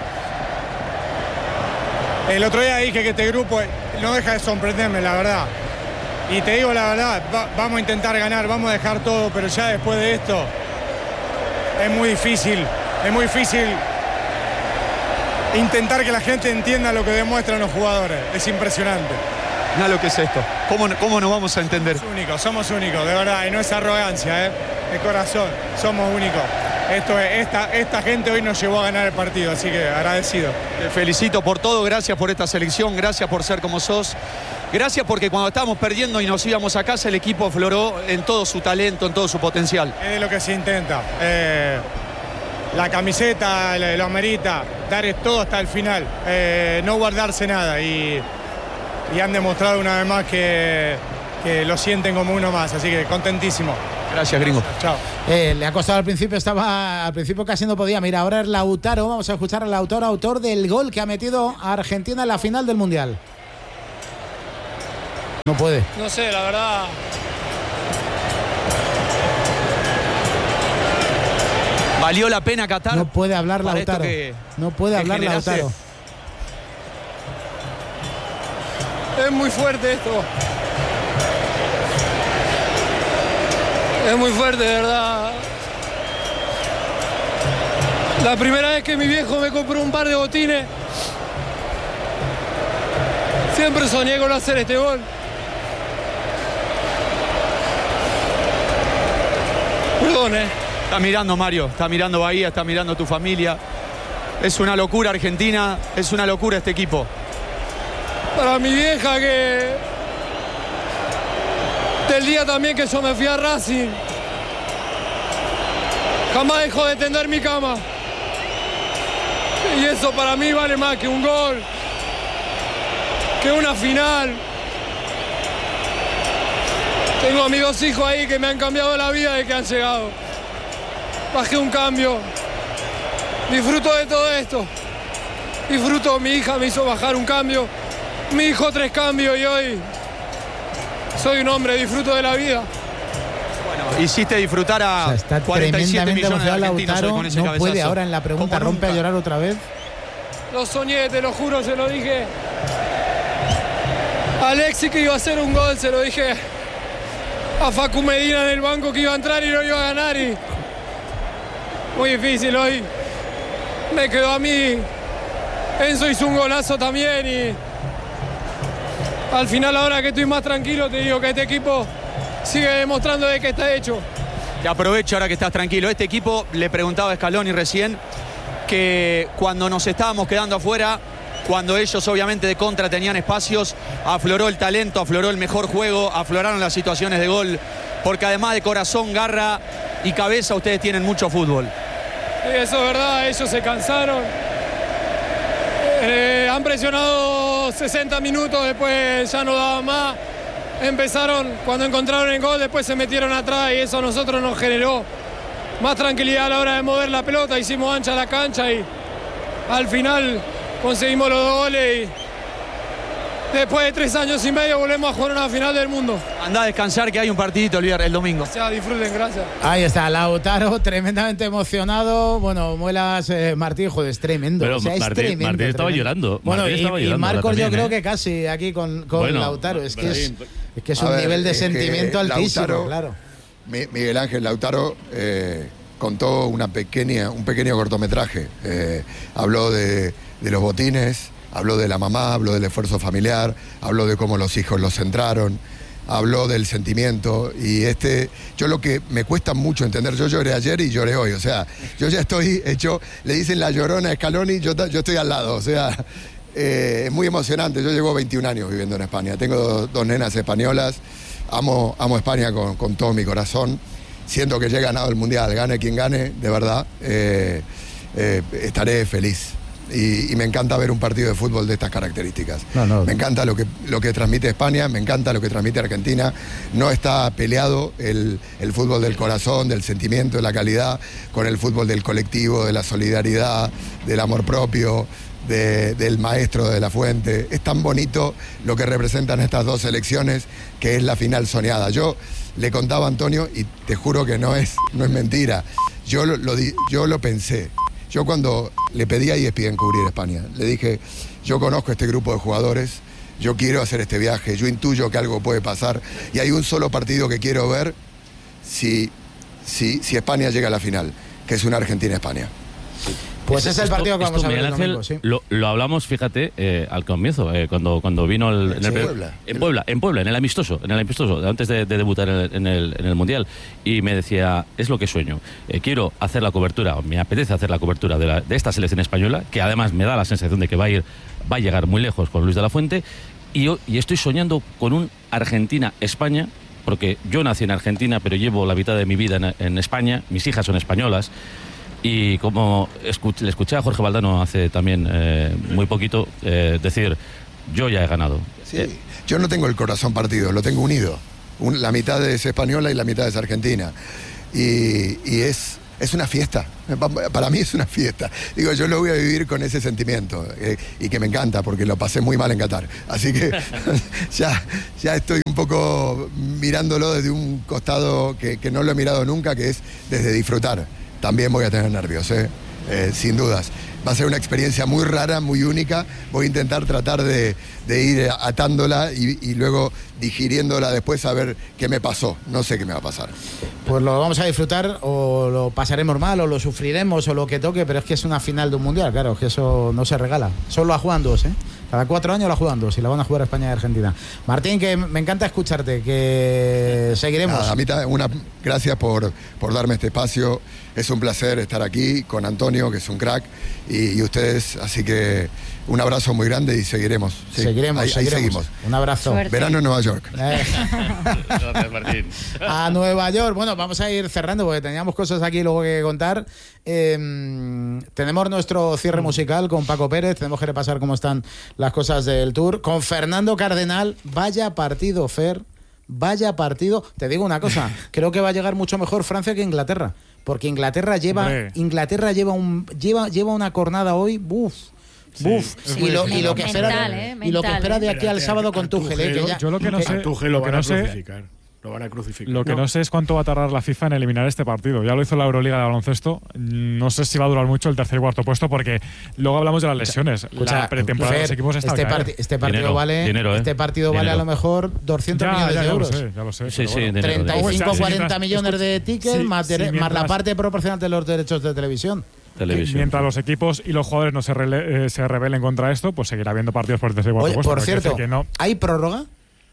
El otro día dije que este grupo no deja de sorprenderme, la verdad. Y te digo la verdad, va, vamos a intentar ganar, vamos a dejar todo, pero ya después de esto es muy difícil, es muy difícil intentar que la gente entienda lo que demuestran los jugadores. Es impresionante. Mira lo que es esto. ¿Cómo, cómo nos vamos a entender? Somos únicos, somos únicos, de verdad, y no es arrogancia, ¿eh? De corazón, somos únicos. Esto es, esta, esta gente hoy nos llevó a ganar el partido, así que agradecido. Te felicito por todo, gracias por esta selección, gracias por ser como sos. Gracias porque cuando estábamos perdiendo y nos íbamos a casa, el equipo afloró en todo su talento, en todo su potencial. Es de lo que se intenta. Eh, la camiseta lo amerita, dar todo hasta el final, eh, no guardarse nada. Y, y han demostrado una vez más que, que lo sienten como uno más, así que contentísimo. Gracias, gringo. Chao. Eh, le ha costado al principio, estaba al principio casi no podía. Mira, ahora es Lautaro, vamos a escuchar a Lautaro, autor del gol que ha metido a Argentina en la final del Mundial. No puede. No sé, la verdad. ¿Valió la pena Qatar? No puede hablar Para Lautaro. esto que- No puede que hablar generaste. Lautaro. Es muy fuerte esto. Es muy fuerte, de verdad. La primera vez que mi viejo me compró un par de botines, siempre soñé con hacer este gol. Perdón, eh. Está mirando Mario, está mirando Bahía, está mirando tu familia. Es una locura Argentina, es una locura este equipo. Para mi vieja que... Del día también que yo me fui a Racing, jamás dejó de tender mi cama. Y eso para mí vale más que un gol, que una final. Tengo a mis dos hijos ahí que me han cambiado la vida desde que han llegado. Bajé un cambio. Disfruto de todo esto. Disfruto, mi hija me hizo bajar un cambio. Mi hijo tres cambios y hoy soy un hombre, disfruto de la vida. Hiciste disfrutar a O sea, está cuarenta y siete tremendamente millones de emocionado argentinos hoy Lautaro. con ese No cabezazo. puede ahora en la pregunta, Como rompe a nunca. llorar otra vez. Lo soñé, te lo juro, se lo dije. A Alexis que iba a hacer un gol, se lo dije a Facu Medina en el banco que iba a entrar y no iba a ganar. Y muy difícil hoy. Me quedó a mí. Enzo hizo un golazo también y al final ahora que estoy más tranquilo te digo que este equipo sigue demostrando de que está hecho. Te aprovecho ahora que estás tranquilo. Este equipo, le preguntaba a Scaloni recién, que cuando nos estábamos quedando afuera, cuando ellos obviamente de contra tenían espacios, afloró el talento, afloró el mejor juego, afloraron las situaciones de gol, porque además de corazón, garra y cabeza, ustedes tienen mucho fútbol. Sí, eso es verdad, ellos se cansaron. Eh, han presionado sesenta minutos, después ya no daban más. Empezaron, cuando encontraron el gol, después se metieron atrás y eso a nosotros nos generó más tranquilidad a la hora de mover la pelota. Hicimos ancha la cancha y al final conseguimos los dos goles y después de tres años y medio volvemos a jugar una final del mundo. Andá a descansar que hay un partidito el viernes, el domingo. O sea, disfruten, gracias. Ahí está, Lautaro, tremendamente emocionado. Bueno, Muelas eh, Martín, joder, es tremendo. Pero o sea, es Martín- tremendo, Martín estaba tremendo. llorando. Bueno, Martín y, estaba y llorando Marcos también, yo creo ¿eh? que casi aquí con, con Bueno, Lautaro. Es que es, Martín. es que es A un ver, nivel de es que sentimiento altísimo, Lautaro- claro. Mi- Miguel Ángel Lautaro eh, contó una pequeña, un pequeño cortometraje. Eh, habló de, de los botines, habló de la mamá, habló del esfuerzo familiar, habló de cómo los hijos los centraron, habló del sentimiento. Y este, yo lo que me cuesta mucho entender, yo lloré ayer y lloré hoy. O sea, yo ya estoy hecho, le dicen la llorona a Scaloni, yo, ta- yo estoy al lado. O sea, eh, es muy emocionante. Yo llevo veintiún años viviendo en España. Tengo dos, dos nenas españolas. Amo, amo España con, con todo mi corazón. Siento que ya he ganado el Mundial, gane quien gane, de verdad, eh, eh, estaré feliz. Y, y me encanta ver un partido de fútbol de estas características. No, no. Me encanta lo que, lo que transmite España, me encanta lo que transmite Argentina. No está peleado el, el fútbol del corazón, del sentimiento, de la calidad, con el fútbol del colectivo, de la solidaridad, del amor propio, de- del maestro de la fuente. Es tan bonito lo que representan estas dos selecciones, que es la final soñada. Yo le contaba a Antonio, y te juro que no es, no es mentira, yo lo, lo di- yo lo pensé. Yo cuando le pedí a E S P N cubrir España, le dije, yo conozco este grupo de jugadores, yo quiero hacer este viaje, yo intuyo que algo puede pasar, y hay un solo partido que quiero ver si, si, si España llega a la final, que es una Argentina-España. Pues es el Esto- partido que vamos esto, a ver el Miguel Ángel, domingo, sí. lo, lo hablamos, fíjate, eh, al comienzo, eh, cuando, cuando vino el, en, el, En Puebla. en Puebla, en Puebla, en el amistoso, en el amistoso, antes de, de debutar en el, en, el, en el Mundial, y me decía, es lo que sueño, eh, quiero hacer la cobertura, o me apetece hacer la cobertura de, la- de esta selección española, que además me da la sensación de que va a ir, va a llegar muy lejos con Luis de la Fuente, y, yo- y estoy soñando con un Argentina-España, porque yo nací en Argentina, pero llevo la mitad de mi vida en, en España, mis hijas son españolas. Y como escu- le escuché a Jorge Valdano hace también eh, muy poquito eh, decir, yo ya he ganado. Sí, eh. Yo no tengo el corazón partido, lo tengo unido. Un, la mitad es española y la mitad es argentina. Y, y es, es una fiesta. Para mí es una fiesta. Digo, yo lo voy a vivir con ese sentimiento. Eh, y que me encanta porque lo pasé muy mal en Qatar. Así que ya, ya estoy un poco mirándolo desde un costado que, que no lo he mirado nunca, que es desde disfrutar. También voy a tener nervios, ¿eh? Eh, sin dudas. Va a ser una experiencia muy rara, muy única. Voy a intentar tratar de, de ir atándola y, y luego digiriéndola después a ver qué me pasó. No sé qué me va a pasar. Pues lo vamos a disfrutar, o lo pasaremos mal, o lo sufriremos, o lo que toque, pero es que es una final de un mundial, claro, que eso no se regala. Solo la juegan dos, ¿eh? Cada cuatro años la juegan dos y la van a jugar España y Argentina. Martín, que me encanta escucharte, que seguiremos. Nada, a mí una, gracias por, por darme este espacio. Es un placer estar aquí con Antonio, que es un crack, y, y ustedes, así que un abrazo muy grande y seguiremos. Sí, seguiremos, ahí, seguiremos. Ahí seguimos. Un abrazo. Suerte. Verano en Nueva York. Gracias, Martín. A Nueva York. Bueno, vamos a ir cerrando porque teníamos cosas aquí luego que contar. Eh, tenemos nuestro cierre musical con Paco Pérez. Tenemos que repasar cómo están las cosas del Tour. Con Fernando Cardenal. Vaya partido, Fer. Vaya partido. Te digo una cosa. Creo que va a llegar mucho mejor Francia que Inglaterra. Porque Inglaterra lleva Hombre. Inglaterra lleva un lleva lleva una cornada hoy. Buf. Buf. Sí, y, lo, y lo que mental, espera eh, y lo que mental, espera de aquí eh. al sábado con Tuchel, eh, que ya, Yo lo que no que- sé, Tuchel lo lo que van a no sé- crucificar. Lo van a crucificar. Lo que No. no sé es cuánto va a tardar la FIFA en eliminar este partido. Ya lo hizo la Euroliga de baloncesto. No sé si va a durar mucho el tercer y cuarto puesto, porque luego hablamos de las lesiones. Escucha, la pretemporada de los Fer, equipos está este, al caer. parti- este partido Dinero, vale dinero, ¿eh? este partido vale Dinero. a lo mejor doscientos Ya, millones ya, de ya lo euros. sé, ya lo sé. Sí, pero sí, bueno. dinero, treinta y cinco, dinero. cuarenta Sí, millones de tickets sí, más, sí, de- más mientras- la parte proporcional de los derechos de televisión. Televisión. Mientras los equipos y los jugadores no se, rele- eh, se rebelen contra esto, pues seguirá habiendo partidos por el tercer y cuarto Oye, puesto. por pero quiero cierto, decir que no. ¿hay prórroga?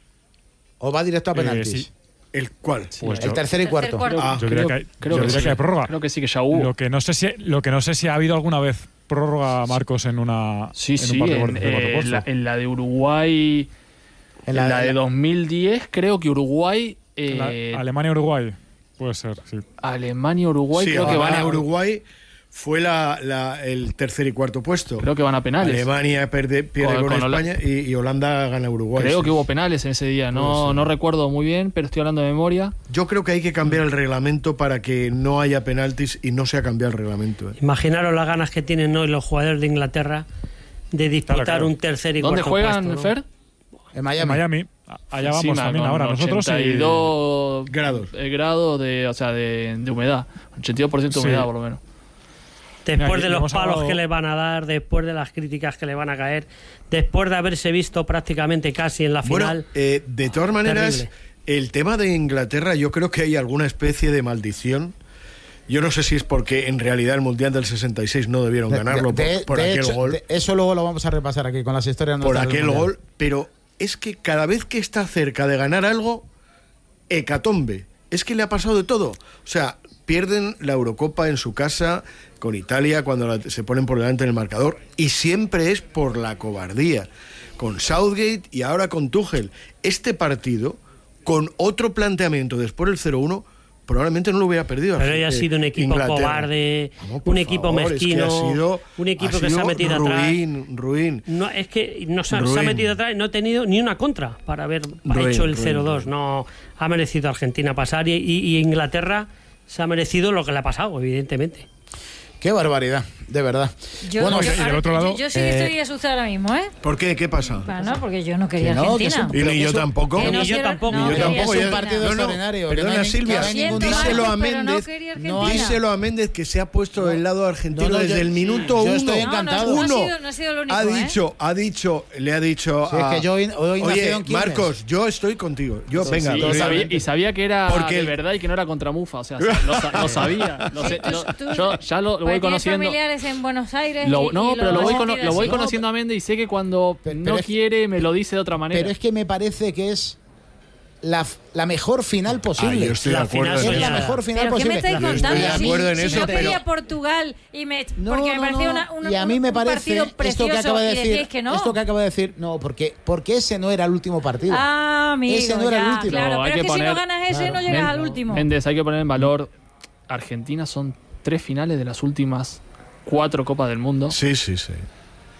¿O va directo a Eh, penaltis? sí. ¿El cuál? Pues el yo- tercer y cuarto. Ah, Yo diría que hay, creo yo que diría sí. que hay prórroga. Creo que sí, que ya hubo. Lo que no sé si, lo que no sé si ha habido alguna vez prórroga, Marcos, en una Sí, en sí, un partido por en, el tercer y cuarto eh, puesto. la, en la de Uruguay, En en la- la, de en la- dos mil diez, creo que Uruguay, eh, La- Alemania-Uruguay, puede ser, sí. Alemania-Uruguay, sí, creo que van a Uruguay fue la, la- el tercer y cuarto puesto. Creo que van a penales. Alemania pierde, pierde Con- con, con Hola- España y, y Holanda gana a Uruguay. Creo sí. que hubo penales en ese día, Puede no, ser. no recuerdo muy bien, pero estoy hablando de memoria. Yo creo que hay que cambiar el reglamento para que no haya penaltis y no se ha cambiado el reglamento. ¿eh? Imaginaros las ganas que tienen hoy los jugadores de Inglaterra de disputar Claro, claro. un tercer y ¿Dónde cuarto juegan, puesto, ¿no? Fer? En Miami. En Miami. Allá vamos Encima, también con ahora nosotros. y- ochenta y dos grados. eh, grados de, o sea, de, de humedad. ochenta y dos por ciento de Sí. humedad, por lo menos. Después Mira, de y los hemos palos hablado- que le van a dar, después de las críticas que le van a caer, después de haberse visto prácticamente casi en la Bueno, final. eh, de todas maneras, Terrible. el tema de Inglaterra, yo creo que hay alguna especie de maldición. Yo no sé si es porque en realidad el Mundial del sesenta y seis no debieron De- ganarlo de- por, por de aquel hecho, gol. de- eso luego lo vamos a repasar aquí con las historias por nuestras del aquel Mundial. gol, pero es que cada vez que está cerca de ganar algo, hecatombe. Es que le ha pasado de todo. O sea, pierden la Eurocopa en su casa con Italia cuando la- se ponen por delante en el marcador y siempre es por la cobardía. Con Southgate y ahora con Tuchel. Este partido, con otro planteamiento después del cero uno, probablemente no lo hubiera perdido. Pero eh, haya sido un equipo Inglaterra. cobarde, No, por un equipo favor, es que mezquino, ha sido- un equipo ha que se ha sido metido atrás. ruin, ruin. No, es que no se, ha- se ha Ruin. metido atrás y no ha tenido ni una contra para haber Ruin, hecho el ruin, cero dos. ruin. No ha merecido Argentina pasar y, y- y Inglaterra se ha merecido lo que le ha pasado, evidentemente. Qué barbaridad, de verdad. Yo, Bueno, yo- y del ahora- otro lado, yo, yo sí eh, estoy asustada ahora mismo, ¿eh? ¿Por qué? ¿Qué pasa? Bueno, porque yo no quería Que no, que Argentina. es un- Y Pero ni que yo es un- tampoco. que Ni no yo quiero- tampoco. no Ni yo quería tampoco. Es un ya- partido no, no, extraordinario, que no perdona, hay ni- Silvia, que no hay ningún Siento díselo a mal, pero no Méndez. quería No Argentina. hay- Díselo a Méndez que se ha puesto del lado argentino No, no, desde yo- el minuto yo uno. estoy No, no, encantado. no ha Uno. sido- no ha sido lo único, ha ¿eh? dicho, ha dicho, le ha dicho Sí, es a... que yo hoy- hoy nacido Oye, en Quilmes. Marcos, yo estoy contigo. Yo, Sí, venga. sí, pero- y, sabía, y sabía que era Porque de el- verdad y que no era contra Mufa. O sea, lo, sa- lo sabía. Lo sé- Tú- lo- tú- yo ya lo, lo Porque voy tienes conociendo. familiares en Buenos Aires. Lo- y- no, y pero lo voy, has cono- sentido lo voy así. conociendo a Méndez y sé que cuando Pero- no pero es- quiere me lo dice de otra manera. Pero es que me parece que es la, la mejor final posible. Ah, yo estoy de La acuerdo final en es la eso. soñada. mejor final ¿Pero qué me posible. estáis Yo contando? estoy de Si- acuerdo en si eso, yo quería pero- Portugal y me, No, porque no, me parecía no. una, una- y a mí un- me un parece partido esto precioso que acaba de y decir, decís que no. esto que acaba de decir, no, porque porque ese no era el último partido. Ah, amigo, ese no era el ya, último. Claro, No, hay pero es que que si no poner- ganas ese Claro. no llegas Men- al último. Méndez, hay que poner en valor. Argentina son tres finales de las últimas cuatro Copas del Mundo. Sí, sí, sí.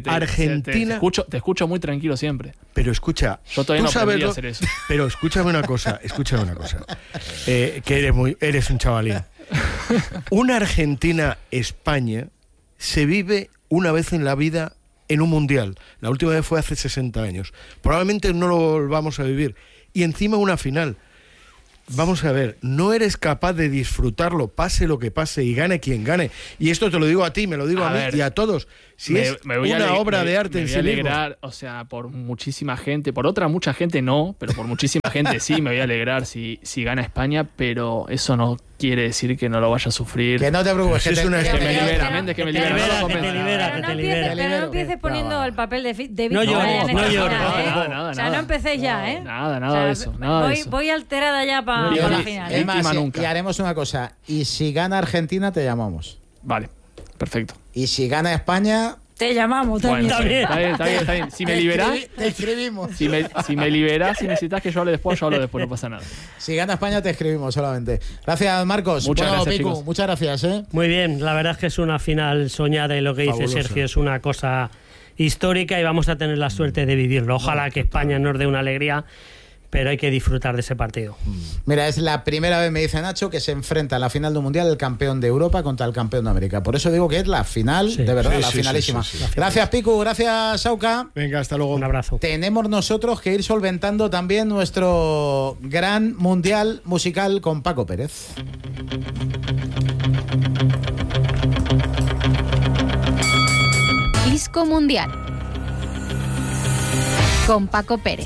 te, Argentina. te, te escucho, te escucho muy tranquilo siempre. Pero escucha, yo todavía tú no aprendí sabes a lo- hacer eso. Pero escúchame una cosa, escúchame una cosa. Eh, que eres muy, eres un chavalín. Una Argentina-España se vive una vez en la vida en un mundial. La última vez fue hace sesenta años. Probablemente no lo volvamos a vivir. Y encima una final. Vamos a ver, no eres capaz de disfrutarlo, pase lo que pase y gane quien gane. Y esto te lo digo a ti, me lo digo a, a mí ver, y a todos. Si me, es me voy una a obra me, de arte me en voy sí a mismo. alegrar, o sea, por muchísima gente, por otra mucha gente no, pero por muchísima gente sí me voy a alegrar si, si gana España, pero eso no quiere decir que no lo vaya a sufrir. Que no te preocupes, que, que, te, te, que, que me libera, Méndez, que me libera. Pero no empieces, pero no empieces poniendo el papel de, de no víctima llores, en esta no final, llores. ¿eh? Nada, nada, o sea, nada. no empecéis ya, ¿eh? Nada, nada o sea, de eso, nada voy, de eso. voy alterada ya para no, pa la y, final. Es más, nunca. y haremos una cosa. Y si gana Argentina, te llamamos. Vale, perfecto. Y si gana España... Te llamamos también. Bueno, está bien, está bien, está bien, está bien. Si me liberas, te escribimos. Si me, si me liberas, si necesitas que yo hable después, yo hablo después, no pasa nada. Si gana España, te escribimos solamente. Gracias, Marcos. Muchas bueno, gracias, Picu, chicos. muchas gracias. ¿eh? Muy bien, la verdad es que es una final soñada y lo que Fabulosa. dice Sergio es una cosa histórica y vamos a tener la suerte de vivirlo. Ojalá que España nos dé una alegría, pero hay que disfrutar de ese partido. Mira, es la primera vez, me dice Nacho, que se enfrenta a la final del Mundial el campeón de Europa contra el campeón de América. Por eso digo que es la final, Sí. de verdad, Sí, la sí, finalísima. sí, sí, sí. Gracias, Picu, gracias, Sauca. Venga, hasta luego. Un abrazo. Tenemos nosotros que ir solventando también nuestro gran Mundial musical con Paco Pérez. Disco Mundial con Paco Pérez.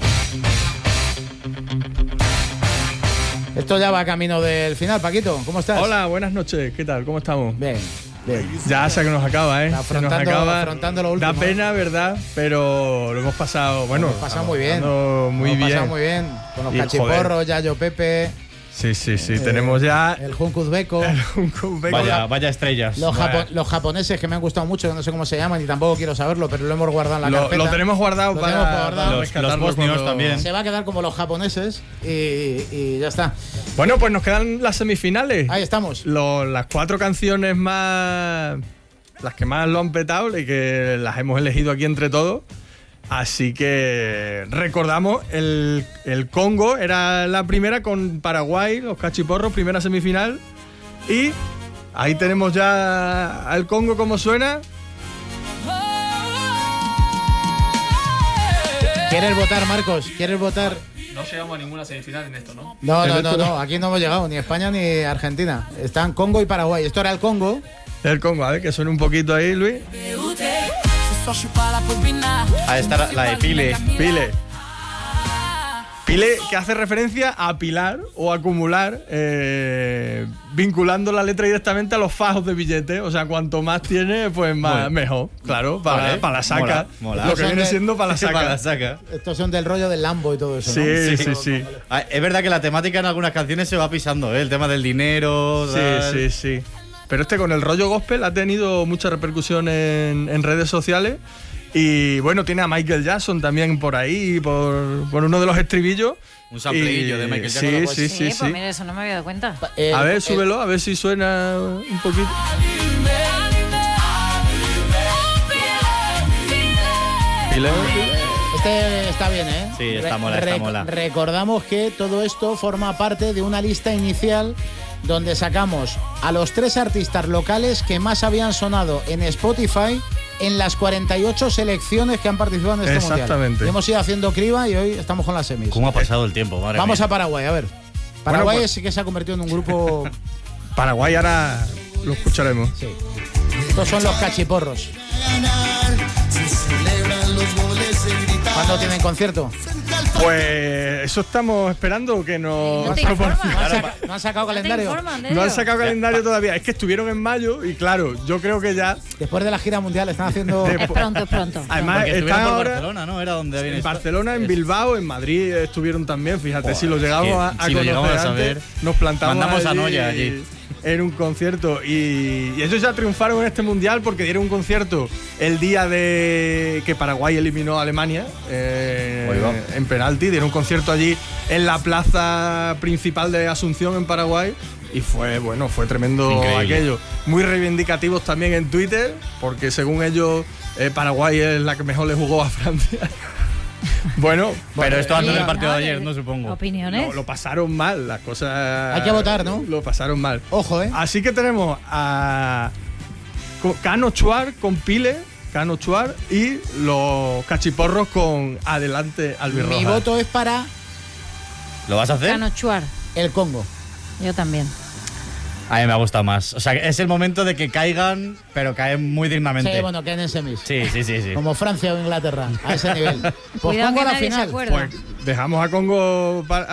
Esto ya va camino del final, Paquito. ¿Cómo estás? Hola, buenas noches. ¿Qué tal? ¿Cómo estamos? Bien, bien. Ya se que nos acaba, ¿eh? Se nos Afrontando, acaba. afrontando lo último. Da pena, ¿verdad? Pero lo hemos pasado, bueno, Lo hemos pasado muy bien. Muy Lo hemos bien. pasado muy bien. Con los Y, cachiporros, Yayo Pepe. Sí, sí, sí. eh, Tenemos ya el Junco Uzbeko. el Junco Uzbeko. Vaya, vaya estrellas. Los, Vaya. japo- los japoneses que me han gustado mucho, que no sé cómo se llaman y tampoco quiero saberlo, pero lo hemos guardado en la Lo, carpeta. lo tenemos guardado Lo para, tenemos guardado. para Los- rescatarlo los bosnios cuando- también. Se va a quedar como los japoneses y, y ya está. Bueno, pues nos quedan las semifinales. Ahí estamos. Lo- las cuatro canciones más. Las que más lo han petado y que las hemos elegido aquí entre todos. Así que recordamos, el, el Congo era la primera con Paraguay, los cachiporros, primera semifinal. Y ahí tenemos ya al Congo como suena. ¿Quieres votar, Marcos? ¿Quieres votar? No llegamos a ninguna semifinal en esto, ¿no? No, no, En no, esto no. no. Aquí no hemos llegado, ni España ni Argentina. Están Congo y Paraguay. Esto era el Congo. El Congo, a ver, que suene un poquito ahí, Luis. Ahí está la, la de Pile. Pile. Pile, que hace referencia a pilar o acumular, eh, vinculando la letra directamente a los fajos de billetes. O sea, cuanto más tiene, pues más, Bueno. mejor. Claro, para, Vale. para la saca. Mola, mola. Lo que Son viene de- siendo para la saca. Para la saca. Estos son del rollo del Lambo y todo eso, Sí, ¿no? sí, sí. Ah, es verdad que la temática en algunas canciones se va pisando, ¿eh? El tema del dinero. Sí, tal. sí, sí. Pero este con el rollo gospel ha tenido mucha repercusión en, en redes sociales. Y bueno, tiene a Michael Jackson también por ahí, por, por uno de los estribillos. Un sampleillo Y- de Michael sí, Jackson. Sí, sí, pues sí. mira, eso no me había dado cuenta. Eh, A ver, eh, súbelo, a ver si suena un poquito. Pile. Este está bien, ¿eh? Sí, está Re- mola, está rec- mola. Recordamos que todo esto forma parte de una lista inicial donde sacamos a los tres artistas locales que más habían sonado en Spotify en las cuarenta y ocho selecciones que han participado en este mundial. Exactamente. Y hemos ido haciendo criba y hoy estamos con las semis. ¿Cómo ha pasado el tiempo? Madre Vamos mía. a Paraguay, a ver. Paraguay pues- sí que se ha convertido en un grupo... Paraguay ahora lo escucharemos. Sí. Estos son los cachiporros. ¿Cuándo tienen concierto? Pues eso estamos esperando que nos No te informan. ¿No han, saca- no han sacado ¿No te calendario? informan de No han ello? sacado calendario todavía. Es que estuvieron en mayo y claro, yo creo que ya. Después de la gira mundial están haciendo... Es pronto, es pronto. Además, Porque estuvieron están por ahora Barcelona, ¿no? Era donde habían en estado. Barcelona, en Bilbao, en Madrid estuvieron también. Fíjate, Joder, si lo llegamos es que a, a si lo conocer llegamos a antes, saber, nos plantamos mandamos a allí Noya allí. en un concierto. Y, y ellos ya triunfaron en este mundial porque dieron un concierto el día de que Paraguay eliminó a Alemania eh, Ahí va. en penalti. Dieron un concierto allí en la plaza principal de Asunción, en Paraguay. Y fue, bueno, fue tremendo Increíble. aquello. Muy reivindicativos también en Twitter, porque según ellos, eh, Paraguay es la que mejor le jugó a Francia. Bueno, Pero esto antes Sí, del partido no, de ayer, de- no supongo. ¿Opiniones? lo, lo pasaron mal, las cosas. Hay que votar, ¿no? Lo pasaron mal. Ojo, ¿eh? Así que tenemos a Co- Cano Chuar con Pile, Cano Chuar y los cachiporros con adelante albirroja. Mi voto es para ¿Lo vas a hacer? Cano Chuar. el Congo. Yo también. A mí me ha gustado más. O sea, es el momento de que caigan, pero caen muy dignamente. Sí, bueno, que en semis. Sí, sí, sí, sí. Como Francia o Inglaterra, a ese nivel. Pues Cuidado Congo que a la nadie se final. acuerda. Pues dejamos a Congo para